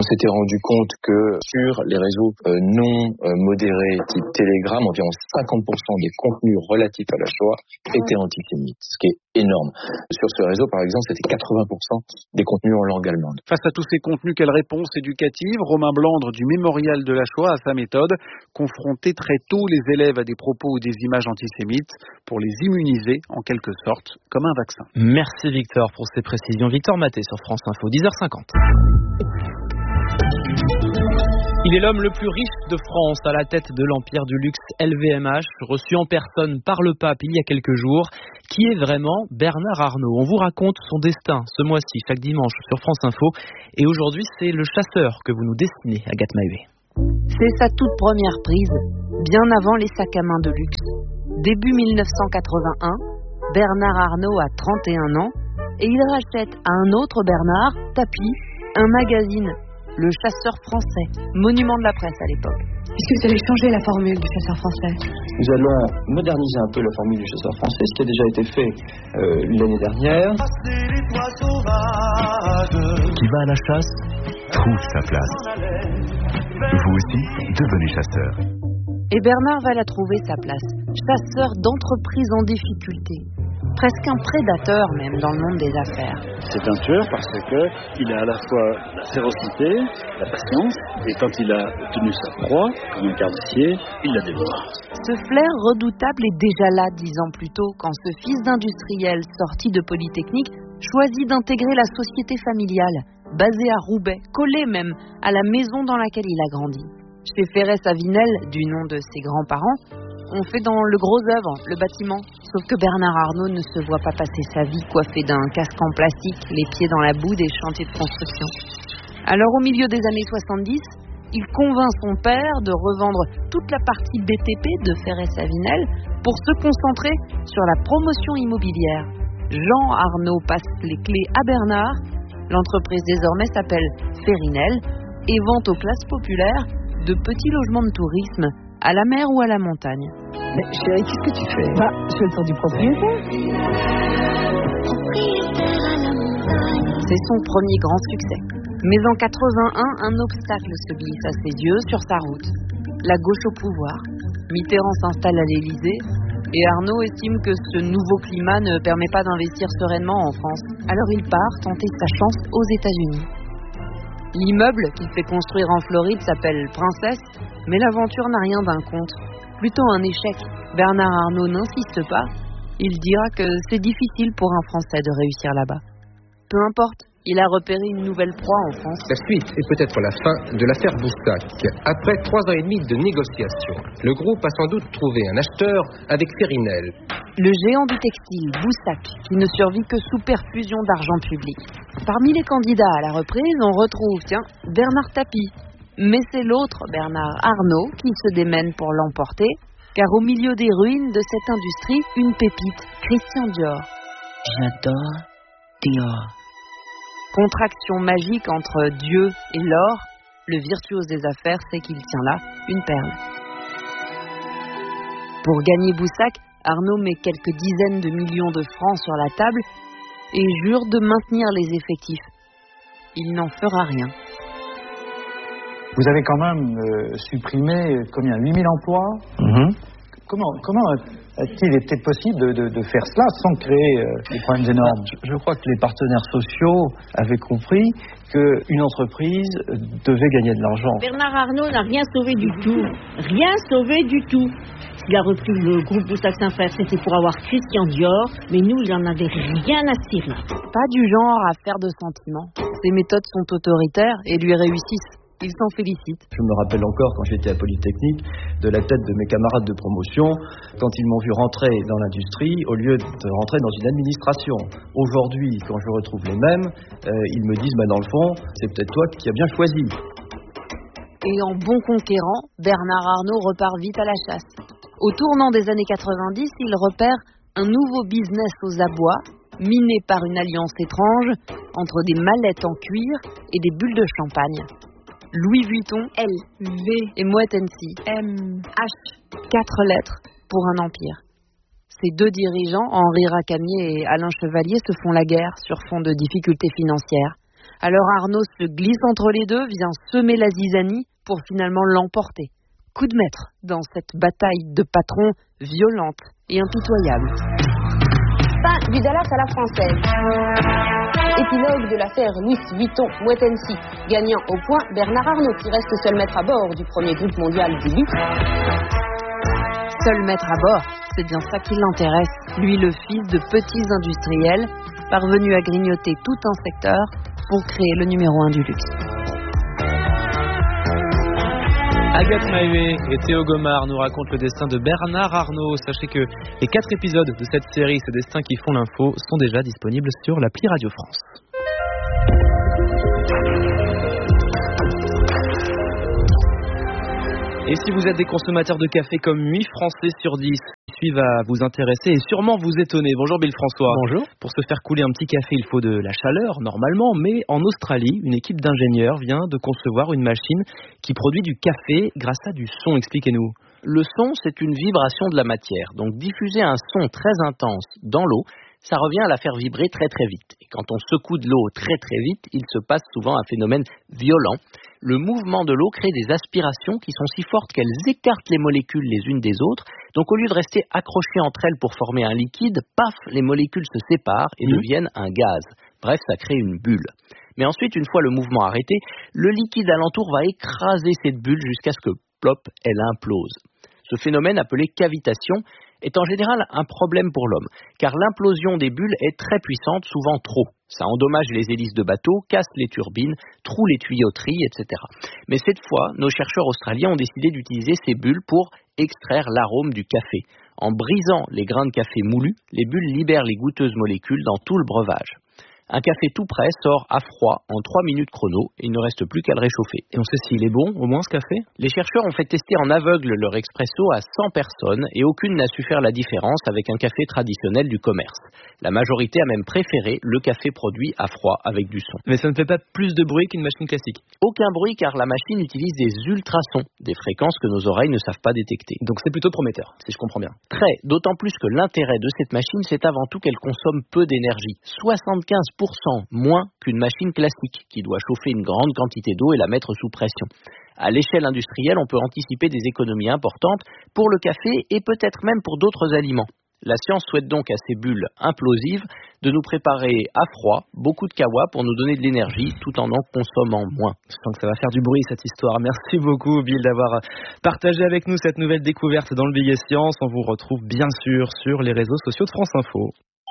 On s'était rendu compte que sur les réseaux euh, non euh, modérés type Telegram, environ cinquante pour cent des contenus relatifs à la Shoah étaient antisémites, ce qui est énorme. Sur ce réseau, par exemple, c'était quatre-vingts pour cent des contenus en langue allemande. Face à tous ces contenus, quelle réponse éducative? Romain Blandre du Mémorial de la Shoah a sa méthode, confronter très tôt les élèves à des propos ou des images antisémites pour les immuniser en quelque sorte comme un vaccin. Merci Victor pour ces précisions. Victor Maté sur France Info, dix heures cinquante. Il est l'homme le plus riche de France à la tête de l'empire du luxe L V M H, reçu en personne par le pape il y a quelques jours. Qui est vraiment Bernard Arnault? On vous raconte son destin ce mois-ci, chaque dimanche sur France Info. Et aujourd'hui, c'est le chasseur que vous nous destinez, Agathe Mahué. C'est sa toute première prise, bien avant les sacs à main de luxe. Début mille neuf cent quatre-vingt-un, Bernard Arnault a trente et un ans et il rachète à un autre Bernard, Tapie, un magazine, Le Chasseur Français, monument de la presse à l'époque. Est-ce que vous allez changer la formule du Chasseur Français? Nous allons moderniser un peu la formule du Chasseur Français, ce qui a déjà été fait euh, l'année dernière. Qui va à la chasse trouve sa place. Vous aussi, devenez chasseur. Et Bernard va la trouver sa place, chasseur d'entreprises en difficulté. Presque un prédateur même dans le monde des affaires. C'est un tueur parce qu'il a à la fois la férocité, la patience, et quand il a obtenu sa proie, comme un carnassier, il la dévore. Ce flair redoutable est déjà là dix ans plus tôt, quand ce fils d'industriel sorti de Polytechnique choisit d'intégrer la société familiale, basée à Roubaix, collée même à la maison dans laquelle il a grandi. Chez Ferré-Savinel, du nom de ses grands-parents, on fait dans le gros œuvre, le bâtiment. Sauf que Bernard Arnault ne se voit pas passer sa vie coiffé d'un casque en plastique, les pieds dans la boue des chantiers de construction. Alors au milieu des années soixante-dix, il convainc son père de revendre toute la partie B T P de Ferré-Savinel pour se concentrer sur la promotion immobilière. Jean Arnault passe les clés à Bernard. L'entreprise désormais s'appelle Ferrinel et vend aux classes populaires de petits logements de tourisme à la mer ou à la montagne. Mais chérie, qu'est-ce que tu fais? Bah, je fais le tour du propriétaire. C'est son premier grand succès. Mais en quatre-vingt-un, un obstacle se glisse à ses yeux sur sa route. La gauche au pouvoir. Mitterrand s'installe à l'Élysée et Arnault estime que ce nouveau climat ne permet pas d'investir sereinement en France. Alors il part tenter sa chance aux États-Unis. L'immeuble qu'il fait construire en Floride s'appelle Princesse, mais l'aventure n'a rien d'un conte. Plutôt un échec. Bernard Arnault n'insiste pas. Il dira que c'est difficile pour un Français de réussir là-bas. Peu importe, il a repéré une nouvelle proie en France. La suite est peut-être la fin de l'affaire Boussac. Après trois ans et demi de négociations, le groupe a sans doute trouvé un acheteur avec Ferrinel. Le géant du textile, Boussac, qui ne survit que sous perfusion d'argent public. Parmi les candidats à la reprise, on retrouve, tiens, Bernard Tapie. Mais c'est l'autre Bernard Arnault qui se démène pour l'emporter, car au milieu des ruines de cette industrie, une pépite, Christian Dior. J'adore Dior. Contraction magique entre Dieu et l'or, le virtuose des affaires sait qu'il tient là une perle. Pour gagner Boussac, Arnault met quelques dizaines de millions de francs sur la table et jure de maintenir les effectifs. Il n'en fera rien. Vous avez quand même euh, supprimé combien, huit mille emplois? Mmh. Comment, comment a-t-il été possible de, de, de faire cela sans créer euh, des problèmes énormes? je, je crois que les partenaires sociaux avaient compris qu'une entreprise devait gagner de l'argent. Bernard Arnault n'a rien sauvé du tout. Rien sauvé du tout. Il a repris le groupe Boussac-Saint-Frère, c'était pour avoir Christian Dior, mais nous, il n'en avait rien à cirer. Pas du genre à faire de sentiments. Ses méthodes sont autoritaires et lui réussissent. Il s'en félicite. Je me rappelle encore, quand j'étais à Polytechnique, de la tête de mes camarades de promotion, quand ils m'ont vu rentrer dans l'industrie, au lieu de rentrer dans une administration. Aujourd'hui, quand je retrouve les mêmes, euh, ils me disent, bah, dans le fond, c'est peut-être toi qui as bien choisi. Et en bon conquérant, Bernard Arnault repart vite à la chasse. Au tournant des années quatre-vingt-dix, il repère un nouveau business aux abois, miné par une alliance étrange entre des mallettes en cuir et des bulles de champagne. Louis Vuitton, L, V et Moet Hennessy, M, H. Quatre lettres pour un empire. Ces deux dirigeants, Henri Racamier et Alain Chevalier, se font la guerre sur fond de difficultés financières. Alors Arnaud se glisse entre les deux, vient semer la zizanie pour finalement l'emporter. Coup de maître dans cette bataille de patrons violente et impitoyable. Fin du Dallas à la française. Épilogue de l'affaire Louis Vuitton Wait-and-See. Gagnant au point, Bernard Arnault qui reste seul maître à bord du premier groupe mondial du luxe. Seul maître à bord, c'est bien ça qui l'intéresse. Lui, le fils de petits industriels, parvenu à grignoter tout un secteur pour créer le numéro un du luxe. Agathe Mahué et Théo Gomard nous racontent le destin de Bernard Arnault. Sachez que les quatre épisodes de cette série, ces destins qui font l'info, sont déjà disponibles sur l'appli Radio France. Et si vous êtes des consommateurs de café comme huit Français sur dix, celui va vous intéresser et sûrement vous étonner. Bonjour Bill François. Bonjour. Pour se faire couler un petit café, il faut de la chaleur normalement, mais en Australie, une équipe d'ingénieurs vient de concevoir une machine qui produit du café grâce à du son. Expliquez-nous. Le son, c'est une vibration de la matière. Donc diffuser un son très intense dans l'eau, ça revient à la faire vibrer très très vite. Et quand on secoue de l'eau très très vite, il se passe souvent un phénomène violent. Le mouvement de l'eau crée des aspirations qui sont si fortes qu'elles écartent les molécules les unes des autres. Donc au lieu de rester accrochées entre elles pour former un liquide, paf, les molécules se séparent et mmh. deviennent un gaz. Bref, ça crée une bulle. Mais ensuite, une fois le mouvement arrêté, le liquide alentour va écraser cette bulle jusqu'à ce que, plop, elle implose. Ce phénomène appelé cavitation est en général un problème pour l'homme, car l'implosion des bulles est très puissante, souvent trop. Ça endommage les hélices de bateaux, casse les turbines, troue les tuyauteries, et cetera. Mais cette fois, nos chercheurs australiens ont décidé d'utiliser ces bulles pour extraire l'arôme du café. En brisant les grains de café moulus, les bulles libèrent les goûteuses molécules dans tout le breuvage. Un café tout prêt sort à froid en trois minutes chrono et il ne reste plus qu'à le réchauffer. Et on sait s'il est bon, au moins, ce café ? Les chercheurs ont fait tester en aveugle leur expresso à cent personnes et aucune n'a su faire la différence avec un café traditionnel du commerce. La majorité a même préféré le café produit à froid avec du son. Mais ça ne fait pas plus de bruit qu'une machine classique ? Aucun bruit car la machine utilise des ultrasons, des fréquences que nos oreilles ne savent pas détecter. Donc c'est plutôt prometteur, si je comprends bien. Très, d'autant plus que l'intérêt de cette machine, c'est avant tout qu'elle consomme peu d'énergie. soixante-quinze pour cent moins qu'une machine classique qui doit chauffer une grande quantité d'eau et la mettre sous pression. À l'échelle industrielle, on peut anticiper des économies importantes pour le café et peut-être même pour d'autres aliments. La science souhaite donc à ces bulles implosives de nous préparer à froid beaucoup de kawa pour nous donner de l'énergie tout en en consommant moins. Je sens que ça va faire du bruit cette histoire. Merci beaucoup Bill d'avoir partagé avec nous cette nouvelle découverte dans le Billet Science. On vous retrouve bien sûr sur les réseaux sociaux de France Info.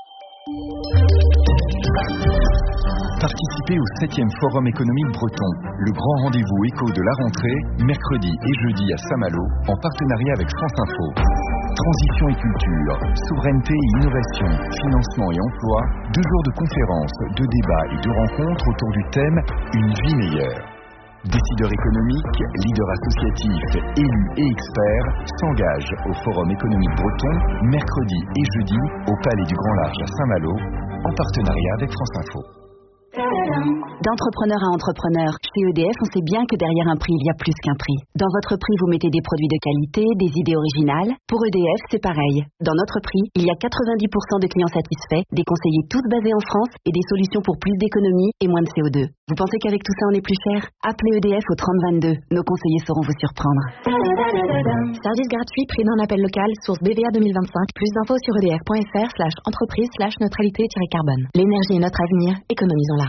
Participez au septième Forum économique breton, le grand rendez-vous éco de la rentrée, mercredi et jeudi à Saint-Malo, en partenariat avec France Info. Transition et culture, souveraineté et innovation, financement et emploi, deux jours de conférences, de débats et de rencontres autour du thème « Une vie meilleure ». Décideurs économiques, leaders associatifs, élus et experts s'engagent au Forum économique breton, mercredi et jeudi, au Palais du Grand Large à Saint-Malo, en partenariat avec France Info. D'entrepreneur à entrepreneur, chez E D F, on sait bien que derrière un prix, il y a plus qu'un prix. Dans votre prix, vous mettez des produits de qualité, des idées originales. Pour E D F, c'est pareil. Dans notre prix, il y a quatre-vingt-dix pour cent de clients satisfaits, des conseillers tous basés en France et des solutions pour plus d'économies et moins de C O deux. Vous pensez qu'avec tout ça, on est plus cher ? Appelez E D F au trente vingt-deux. Nos conseillers sauront vous surprendre. Service gratuit, prix d'un appel local, source B V A deux mille vingt-cinq. Plus d'infos sur edf.fr slash entreprise slash neutralité-carbone. L'énergie est notre avenir, économisons-la.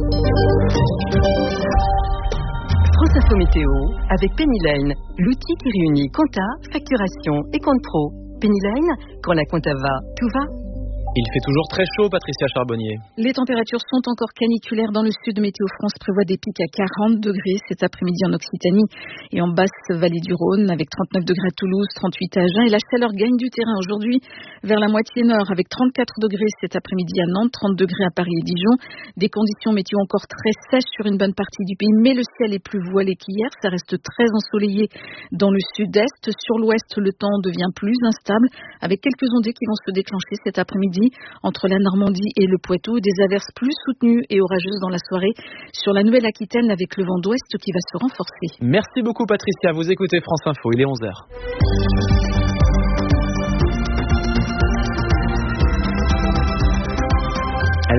France Info Météo avec Penny Lane, l'outil qui réunit compta, facturation et compte pro. Penny Lane, quand la compta va, tout va. Il fait toujours très chaud, Patricia Charbonnier. Les températures sont encore caniculaires dans le sud. Météo France prévoit des pics à quarante degrés cet après-midi en Occitanie et en basse vallée du Rhône, avec trente-neuf degrés à Toulouse, trente-huit à Agen. Et la chaleur gagne du terrain aujourd'hui vers la moitié nord, avec trente-quatre degrés cet après-midi à Nantes, trente degrés à Paris et Dijon. Des conditions météo encore très sèches sur une bonne partie du pays, mais le ciel est plus voilé qu'hier. Ça reste très ensoleillé dans le sud-est. Sur l'ouest, le temps devient plus instable, avec quelques ondées qui vont se déclencher cet après-midi entre la Normandie et le Poitou, des averses plus soutenues et orageuses dans la soirée sur la Nouvelle-Aquitaine avec le vent d'ouest qui va se renforcer. Merci beaucoup Patricia, vous écoutez France Info, il est onze heures.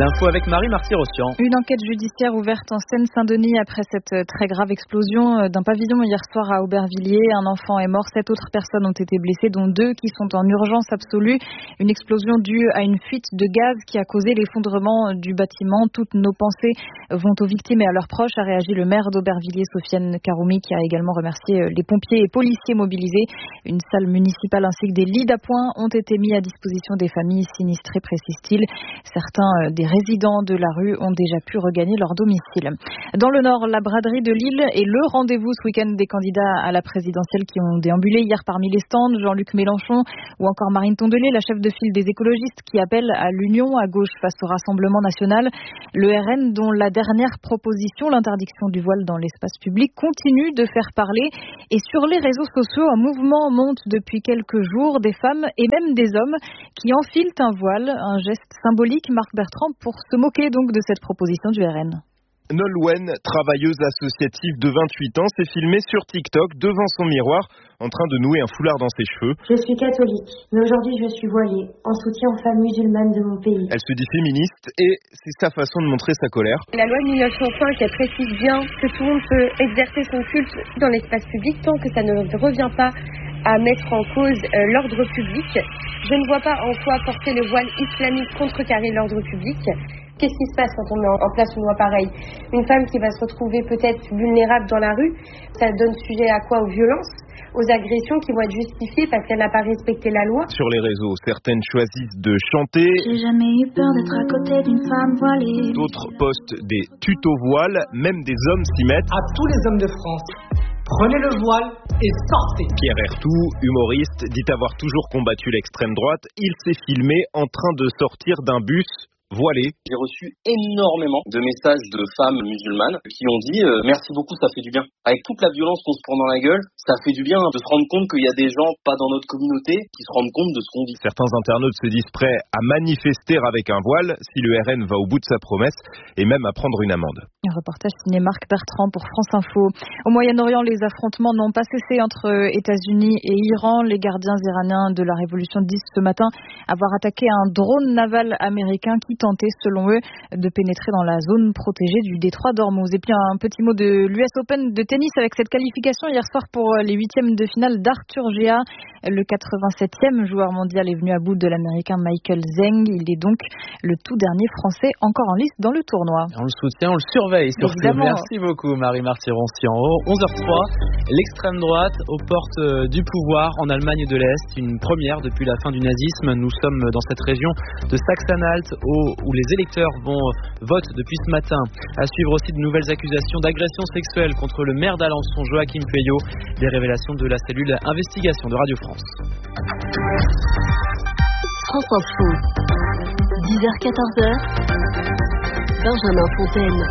L'info avec Marie Marty-Rossian. Une enquête judiciaire ouverte en Seine-Saint-Denis après cette très grave explosion d'un pavillon hier soir à Aubervilliers. Un enfant est mort, sept autres personnes ont été blessées, dont deux qui sont en urgence absolue. Une explosion due à une fuite de gaz qui a causé l'effondrement du bâtiment. Toutes nos pensées vont aux victimes et à leurs proches, a réagi le maire d'Aubervilliers, Sofiane Karoumi, qui a également remercié les pompiers et policiers mobilisés. Une salle municipale ainsi que des lits d'appoint ont été mis à disposition des familles sinistrées, précise-t-il. Certains des résidents de la rue ont déjà pu regagner leur domicile. Dans le Nord, la braderie de Lille est le rendez-vous ce week-end des candidats à la présidentielle qui ont déambulé hier parmi les stands. Jean-Luc Mélenchon ou encore Marine Tondelier, la chef de file des écologistes, qui appelle à l'union à gauche face au Rassemblement national. Le R N, dont la dernière proposition, l'interdiction du voile dans l'espace public, continue de faire parler. Et sur les réseaux sociaux, un mouvement monte depuis quelques jours, des femmes et même des hommes qui enfilent un voile, un geste symbolique, Marc Bertrand, pour se moquer donc de cette proposition du R N. Nolwenn, travailleuse associative de vingt-huit ans, s'est filmée sur TikTok devant son miroir en train de nouer un foulard dans ses cheveux. Je suis catholique, mais aujourd'hui je suis voilée, en soutien aux femmes musulmanes de mon pays. Elle se dit féministe et c'est sa façon de montrer sa colère. La loi de mille neuf cent cinq, elle précise bien que tout le monde peut exercer son culte dans l'espace public tant que ça ne revient pas à mettre en cause euh, l'ordre public. Je ne vois pas en quoi porter le voile islamique contrecarrer l'ordre public. Qu'est-ce qui se passe quand on met en place une loi pareille ? Une femme qui va se retrouver peut-être vulnérable dans la rue, ça donne sujet à quoi ? Aux violences, aux agressions qui vont être justifiées parce qu'elle n'a pas respecté la loi. Sur les réseaux, certaines choisissent de chanter. J'ai jamais eu peur d'être à côté d'une femme voilée. D'autres postent des tutos voiles, même des hommes s'y mettent. À tous les hommes de France, prenez le voile et sortez. Pierre Ertout, humoriste, dit avoir toujours combattu l'extrême droite. Il s'est filmé en train de sortir d'un bus voilé. J'ai reçu énormément de messages de femmes musulmanes qui ont dit euh, merci beaucoup, ça fait du bien. Avec toute la violence qu'on se prend dans la gueule, ça fait du bien de se rendre compte qu'il y a des gens pas dans notre communauté qui se rendent compte de ce qu'on dit. Certains internautes se disent prêts à manifester avec un voile si le R N va au bout de sa promesse et même à prendre une amende. Un reportage signé Marc Bertrand pour France Info. Au Moyen-Orient, les affrontements n'ont pas cessé entre États-Unis et Iran. Les gardiens iraniens de la révolution disent ce matin avoir attaqué un drone naval américain qui tentait, selon eux, de pénétrer dans la zone protégée du détroit d'Ormuz. Et puis un petit mot de l'U S Open de tennis avec cette qualification hier soir pour les huitièmes de finale d'Arthur Gea. Le quatre-vingt-septième joueur mondial est venu à bout de l'américain Michael Zeng. Il est donc le tout dernier français encore en lice dans le tournoi. On le soutient, on le surveille surtout. Évidemment. Merci beaucoup Marie Marty-Rossian. onze heures trois, l'extrême droite aux portes du pouvoir en Allemagne de l'Est. Une première depuis la fin du nazisme. Nous sommes dans cette région de Saxe-Anhalt où les électeurs vont voter depuis ce matin. À suivre aussi de nouvelles accusations d'agression sexuelle contre le maire d'Alençon, Joachim Pueyo. Des révélations de la cellule investigation de Radio France. France Info, dix heures quatorze heures, Benjamin Fontaine.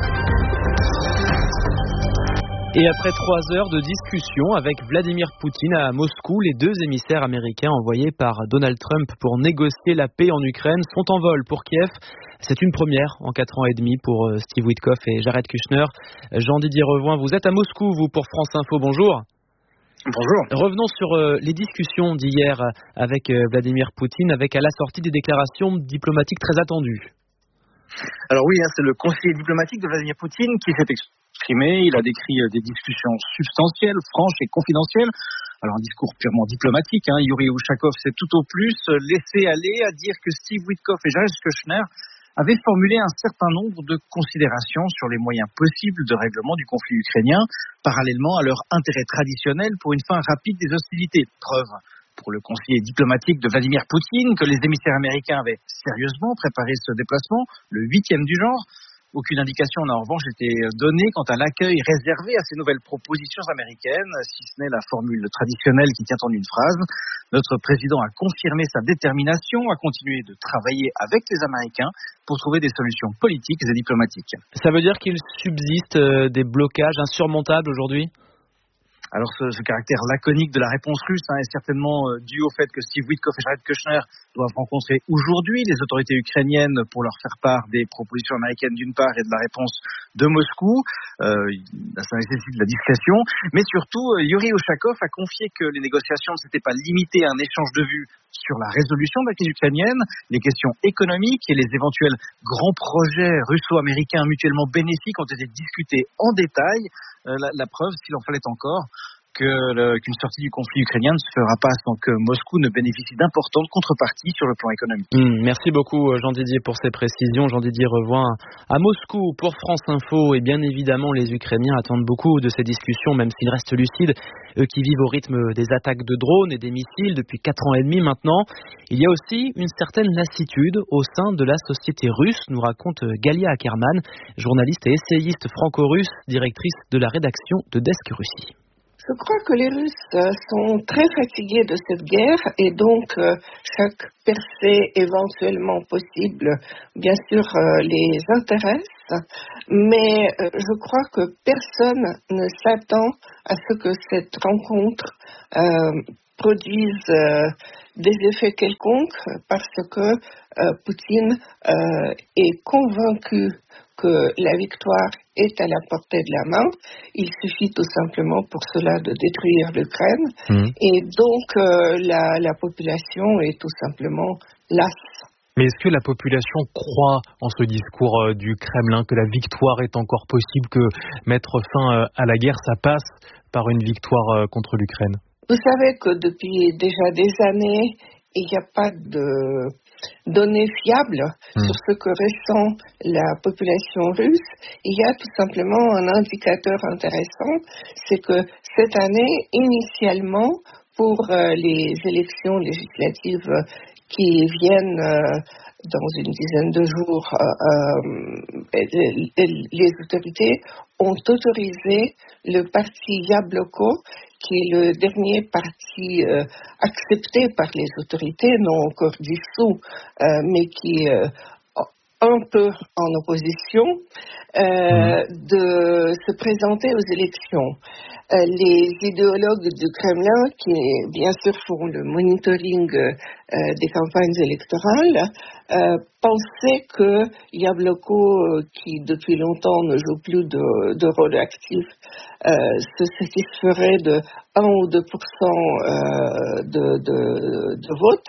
Et après trois heures de discussion avec Vladimir Poutine à Moscou, les deux émissaires américains envoyés par Donald Trump pour négocier la paix en Ukraine sont en vol pour Kiev. C'est une première en quatre ans et demi pour Steve Witkoff et Jared Kushner. Jean-Didier Revoin, vous êtes à Moscou, vous, pour France Info. Bonjour. Bonjour. Revenons sur euh, les discussions d'hier avec euh, Vladimir Poutine, avec à la sortie des déclarations diplomatiques très attendues. Alors oui, hein, c'est le conseiller diplomatique de Vladimir Poutine qui s'est exprimé. Il a décrit euh, des discussions substantielles, franches et confidentielles. Alors un discours purement diplomatique. Hein. Yuri Ushakov s'est tout au plus laissé aller à dire que Steve Witkoff et Jared Kushner avaient formulé un certain nombre de considérations sur les moyens possibles de règlement du conflit ukrainien, parallèlement à leur intérêt traditionnel pour une fin rapide des hostilités. Preuve pour le conseiller diplomatique de Vladimir Poutine que les émissaires américains avaient sérieusement préparé ce déplacement, le huitième du genre. Aucune indication n'a en revanche été donnée quant à l'accueil réservé à ces nouvelles propositions américaines, si ce n'est la formule traditionnelle qui tient en une phrase. Notre président a confirmé sa détermination à continuer de travailler avec les Américains pour trouver des solutions politiques et diplomatiques. Ça veut dire qu'il subsiste des blocages insurmontables aujourd'hui ? Alors ce, ce caractère laconique de la réponse russe hein, est certainement euh, dû au fait que Steve Witkoff et Jared Kushner doivent rencontrer aujourd'hui les autorités ukrainiennes pour leur faire part des propositions américaines d'une part et de la réponse de Moscou. Euh, ça nécessite de la discrétion. Mais surtout, euh, Yuri Ushakov a confié que les négociations ne s'étaient pas limitées à un échange de vues sur la résolution de la crise ukrainienne, les questions économiques et les éventuels grands projets russo-américains mutuellement bénéfiques ont été discutés en détail. Euh, la, la preuve, s'il en fallait encore, que le, qu'une sortie du conflit ukrainien ne se fera pas sans que Moscou ne bénéficie d'importantes contreparties sur le plan économique. Mmh, merci beaucoup Jean-Didier pour ces précisions. Jean-Didier revoit à Moscou pour France Info et bien évidemment les Ukrainiens attendent beaucoup de ces discussions même s'ils restent lucides, eux qui vivent au rythme des attaques de drones et des missiles depuis quatre ans et demi maintenant. Il y a aussi une certaine lassitude au sein de la société russe, nous raconte Galia Ackerman, journaliste et essayiste franco-russe, directrice de la rédaction de Desk Russie. Je crois que les Russes sont très fatigués de cette guerre et donc euh, chaque percée éventuellement possible, bien sûr, euh, les intéresse. Mais euh, je crois que personne ne s'attend à ce que cette rencontre euh, produise euh, des effets quelconques parce que euh, Poutine euh, est convaincu que la victoire est à la portée de la main. Il suffit tout simplement pour cela de détruire l'Ukraine. Mmh. Et donc, euh, la, la population est tout simplement lasse. Mais est-ce que la population croit en ce discours euh, du Kremlin, que la victoire est encore possible, que mettre fin euh, à la guerre, ça passe par une victoire euh, contre l'Ukraine ? Vous savez que depuis déjà des années, il n'y a pas de données fiables mmh. sur ce que ressent la population russe. Il y a tout simplement un indicateur intéressant, c'est que cette année, initialement, pour euh, les élections législatives qui viennent euh, dans une dizaine de jours, euh, euh, les autorités ont autorisé le parti Yabloko, qui est le dernier parti euh, accepté par les autorités, non encore dissous, euh, mais qui est euh, un peu en opposition, euh, mmh. de se présenter aux élections. Euh, les idéologues du Kremlin, qui bien sûr font le monitoring euh, des campagnes électorales, euh, pensaient que Yabloko, qui depuis longtemps ne joue plus de, de rôle actif, euh, se satisferait de un ou deux pour cent euh, de, de, de vote.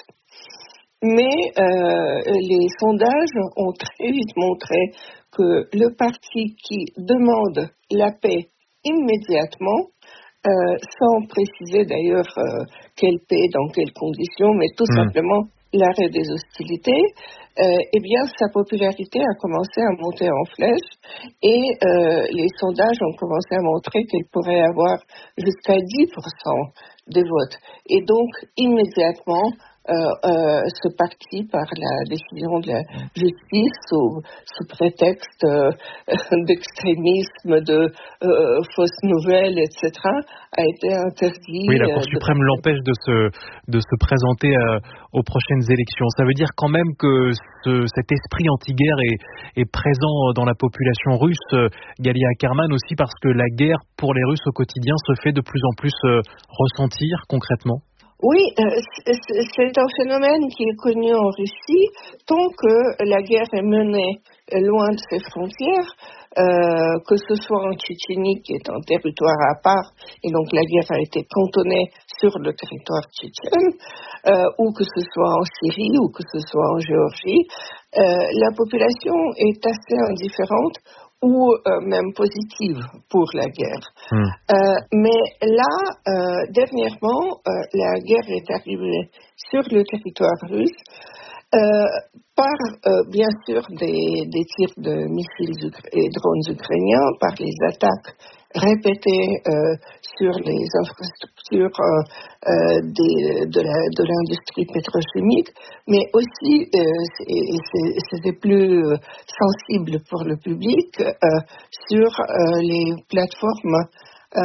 Mais euh, les sondages ont très vite montré que le parti qui demande la paix immédiatement, euh, sans préciser d'ailleurs euh, quelle paix, dans quelles conditions, mais tout mmh. simplement l'arrêt des hostilités, euh, eh bien sa popularité a commencé à monter en flèche et euh, les sondages ont commencé à montrer qu'elle pourrait avoir jusqu'à dix pour cent des votes. Et donc immédiatement, Euh, euh, ce parti, par la décision de la justice, sous, sous prétexte euh, d'extrémisme, de euh, fausses nouvelles, et cetera, a été interdit. Oui, la Cour euh, suprême de... l'empêche de se, de se présenter euh, aux prochaines élections. Ça veut dire quand même que ce, cet esprit anti-guerre est, est présent dans la population russe, euh, Galia Ackerman, aussi parce que la guerre pour les Russes au quotidien se fait de plus en plus euh, ressentir concrètement. Oui, euh, c'est un phénomène qui est connu en Russie tant que la guerre est menée loin de ses frontières, euh, que ce soit en Tchétchénie qui est un territoire à part et donc la guerre a été cantonnée sur le territoire tchétchène, euh, ou que ce soit en Syrie ou que ce soit en Géorgie, euh, la population est assez indifférente ou euh, même positive pour la guerre. Mmh. Euh, mais là, euh, dernièrement, euh, la guerre est arrivée sur le territoire russe euh, par, euh, bien sûr, des, des tirs de missiles et drones ukrainiens, par les attaques répétées euh, sur les infrastructures euh, euh, des, de, la, de l'industrie pétrochimique, mais aussi, euh, et, et c'est, c'était plus euh, sensible pour le public, euh, sur euh, les plateformes euh,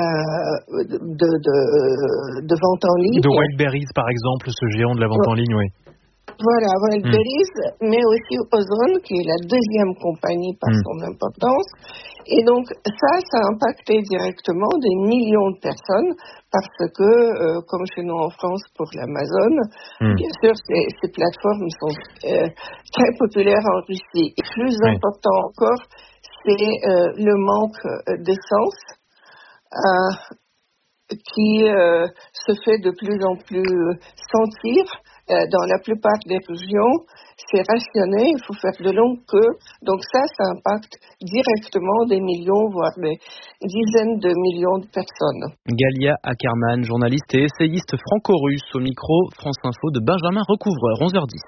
de, de, de vente en ligne. De Wildberries, par exemple, ce géant de la vente ouais. en ligne, oui. Voilà, Wildberries, mmh. mais aussi Ozon, qui est la deuxième compagnie par mmh. son importance. Et donc, ça, ça a impacté directement des millions de personnes parce que, euh, comme chez nous en France pour l'Amazon, mmh. bien sûr, ces, ces plateformes sont euh, très populaires en Russie. Et plus oui. important encore, c'est euh, le manque d'essence euh, qui euh, se fait de plus en plus sentir Euh, dans la plupart des régions, c'est rationné, il faut faire de longues queues. Donc ça, ça impacte directement des millions, voire des dizaines de millions de personnes. Galia Ackerman, journaliste et essayiste franco-russe, au micro France Info de Benjamin Recouvreur, onze heures dix.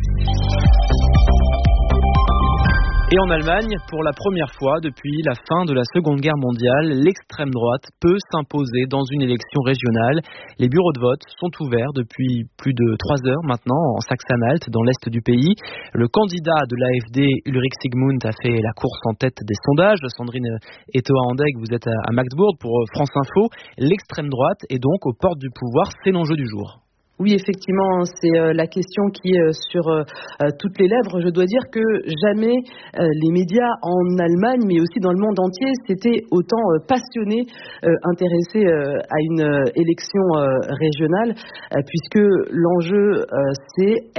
Et en Allemagne, pour la première fois depuis la fin de la Seconde Guerre mondiale, l'extrême droite peut s'imposer dans une élection régionale. Les bureaux de vote sont ouverts depuis plus de trois heures maintenant en Saxe-Anhalt, dans l'est du pays. Le candidat de l'A F D, Ulrich Sigmund, a fait la course en tête des sondages. Sandrine Etoa-Andeg, vous êtes à Magdebourg pour France Info. L'extrême droite est donc aux portes du pouvoir, c'est l'enjeu du jour. Oui, effectivement, c'est euh, la question qui est euh, sur euh, toutes les lèvres. Je dois dire que jamais euh, les médias en Allemagne, mais aussi dans le monde entier, s'étaient autant euh, passionnés, euh, intéressés euh, à une euh, élection euh, régionale, euh, puisque l'enjeu, euh, c'est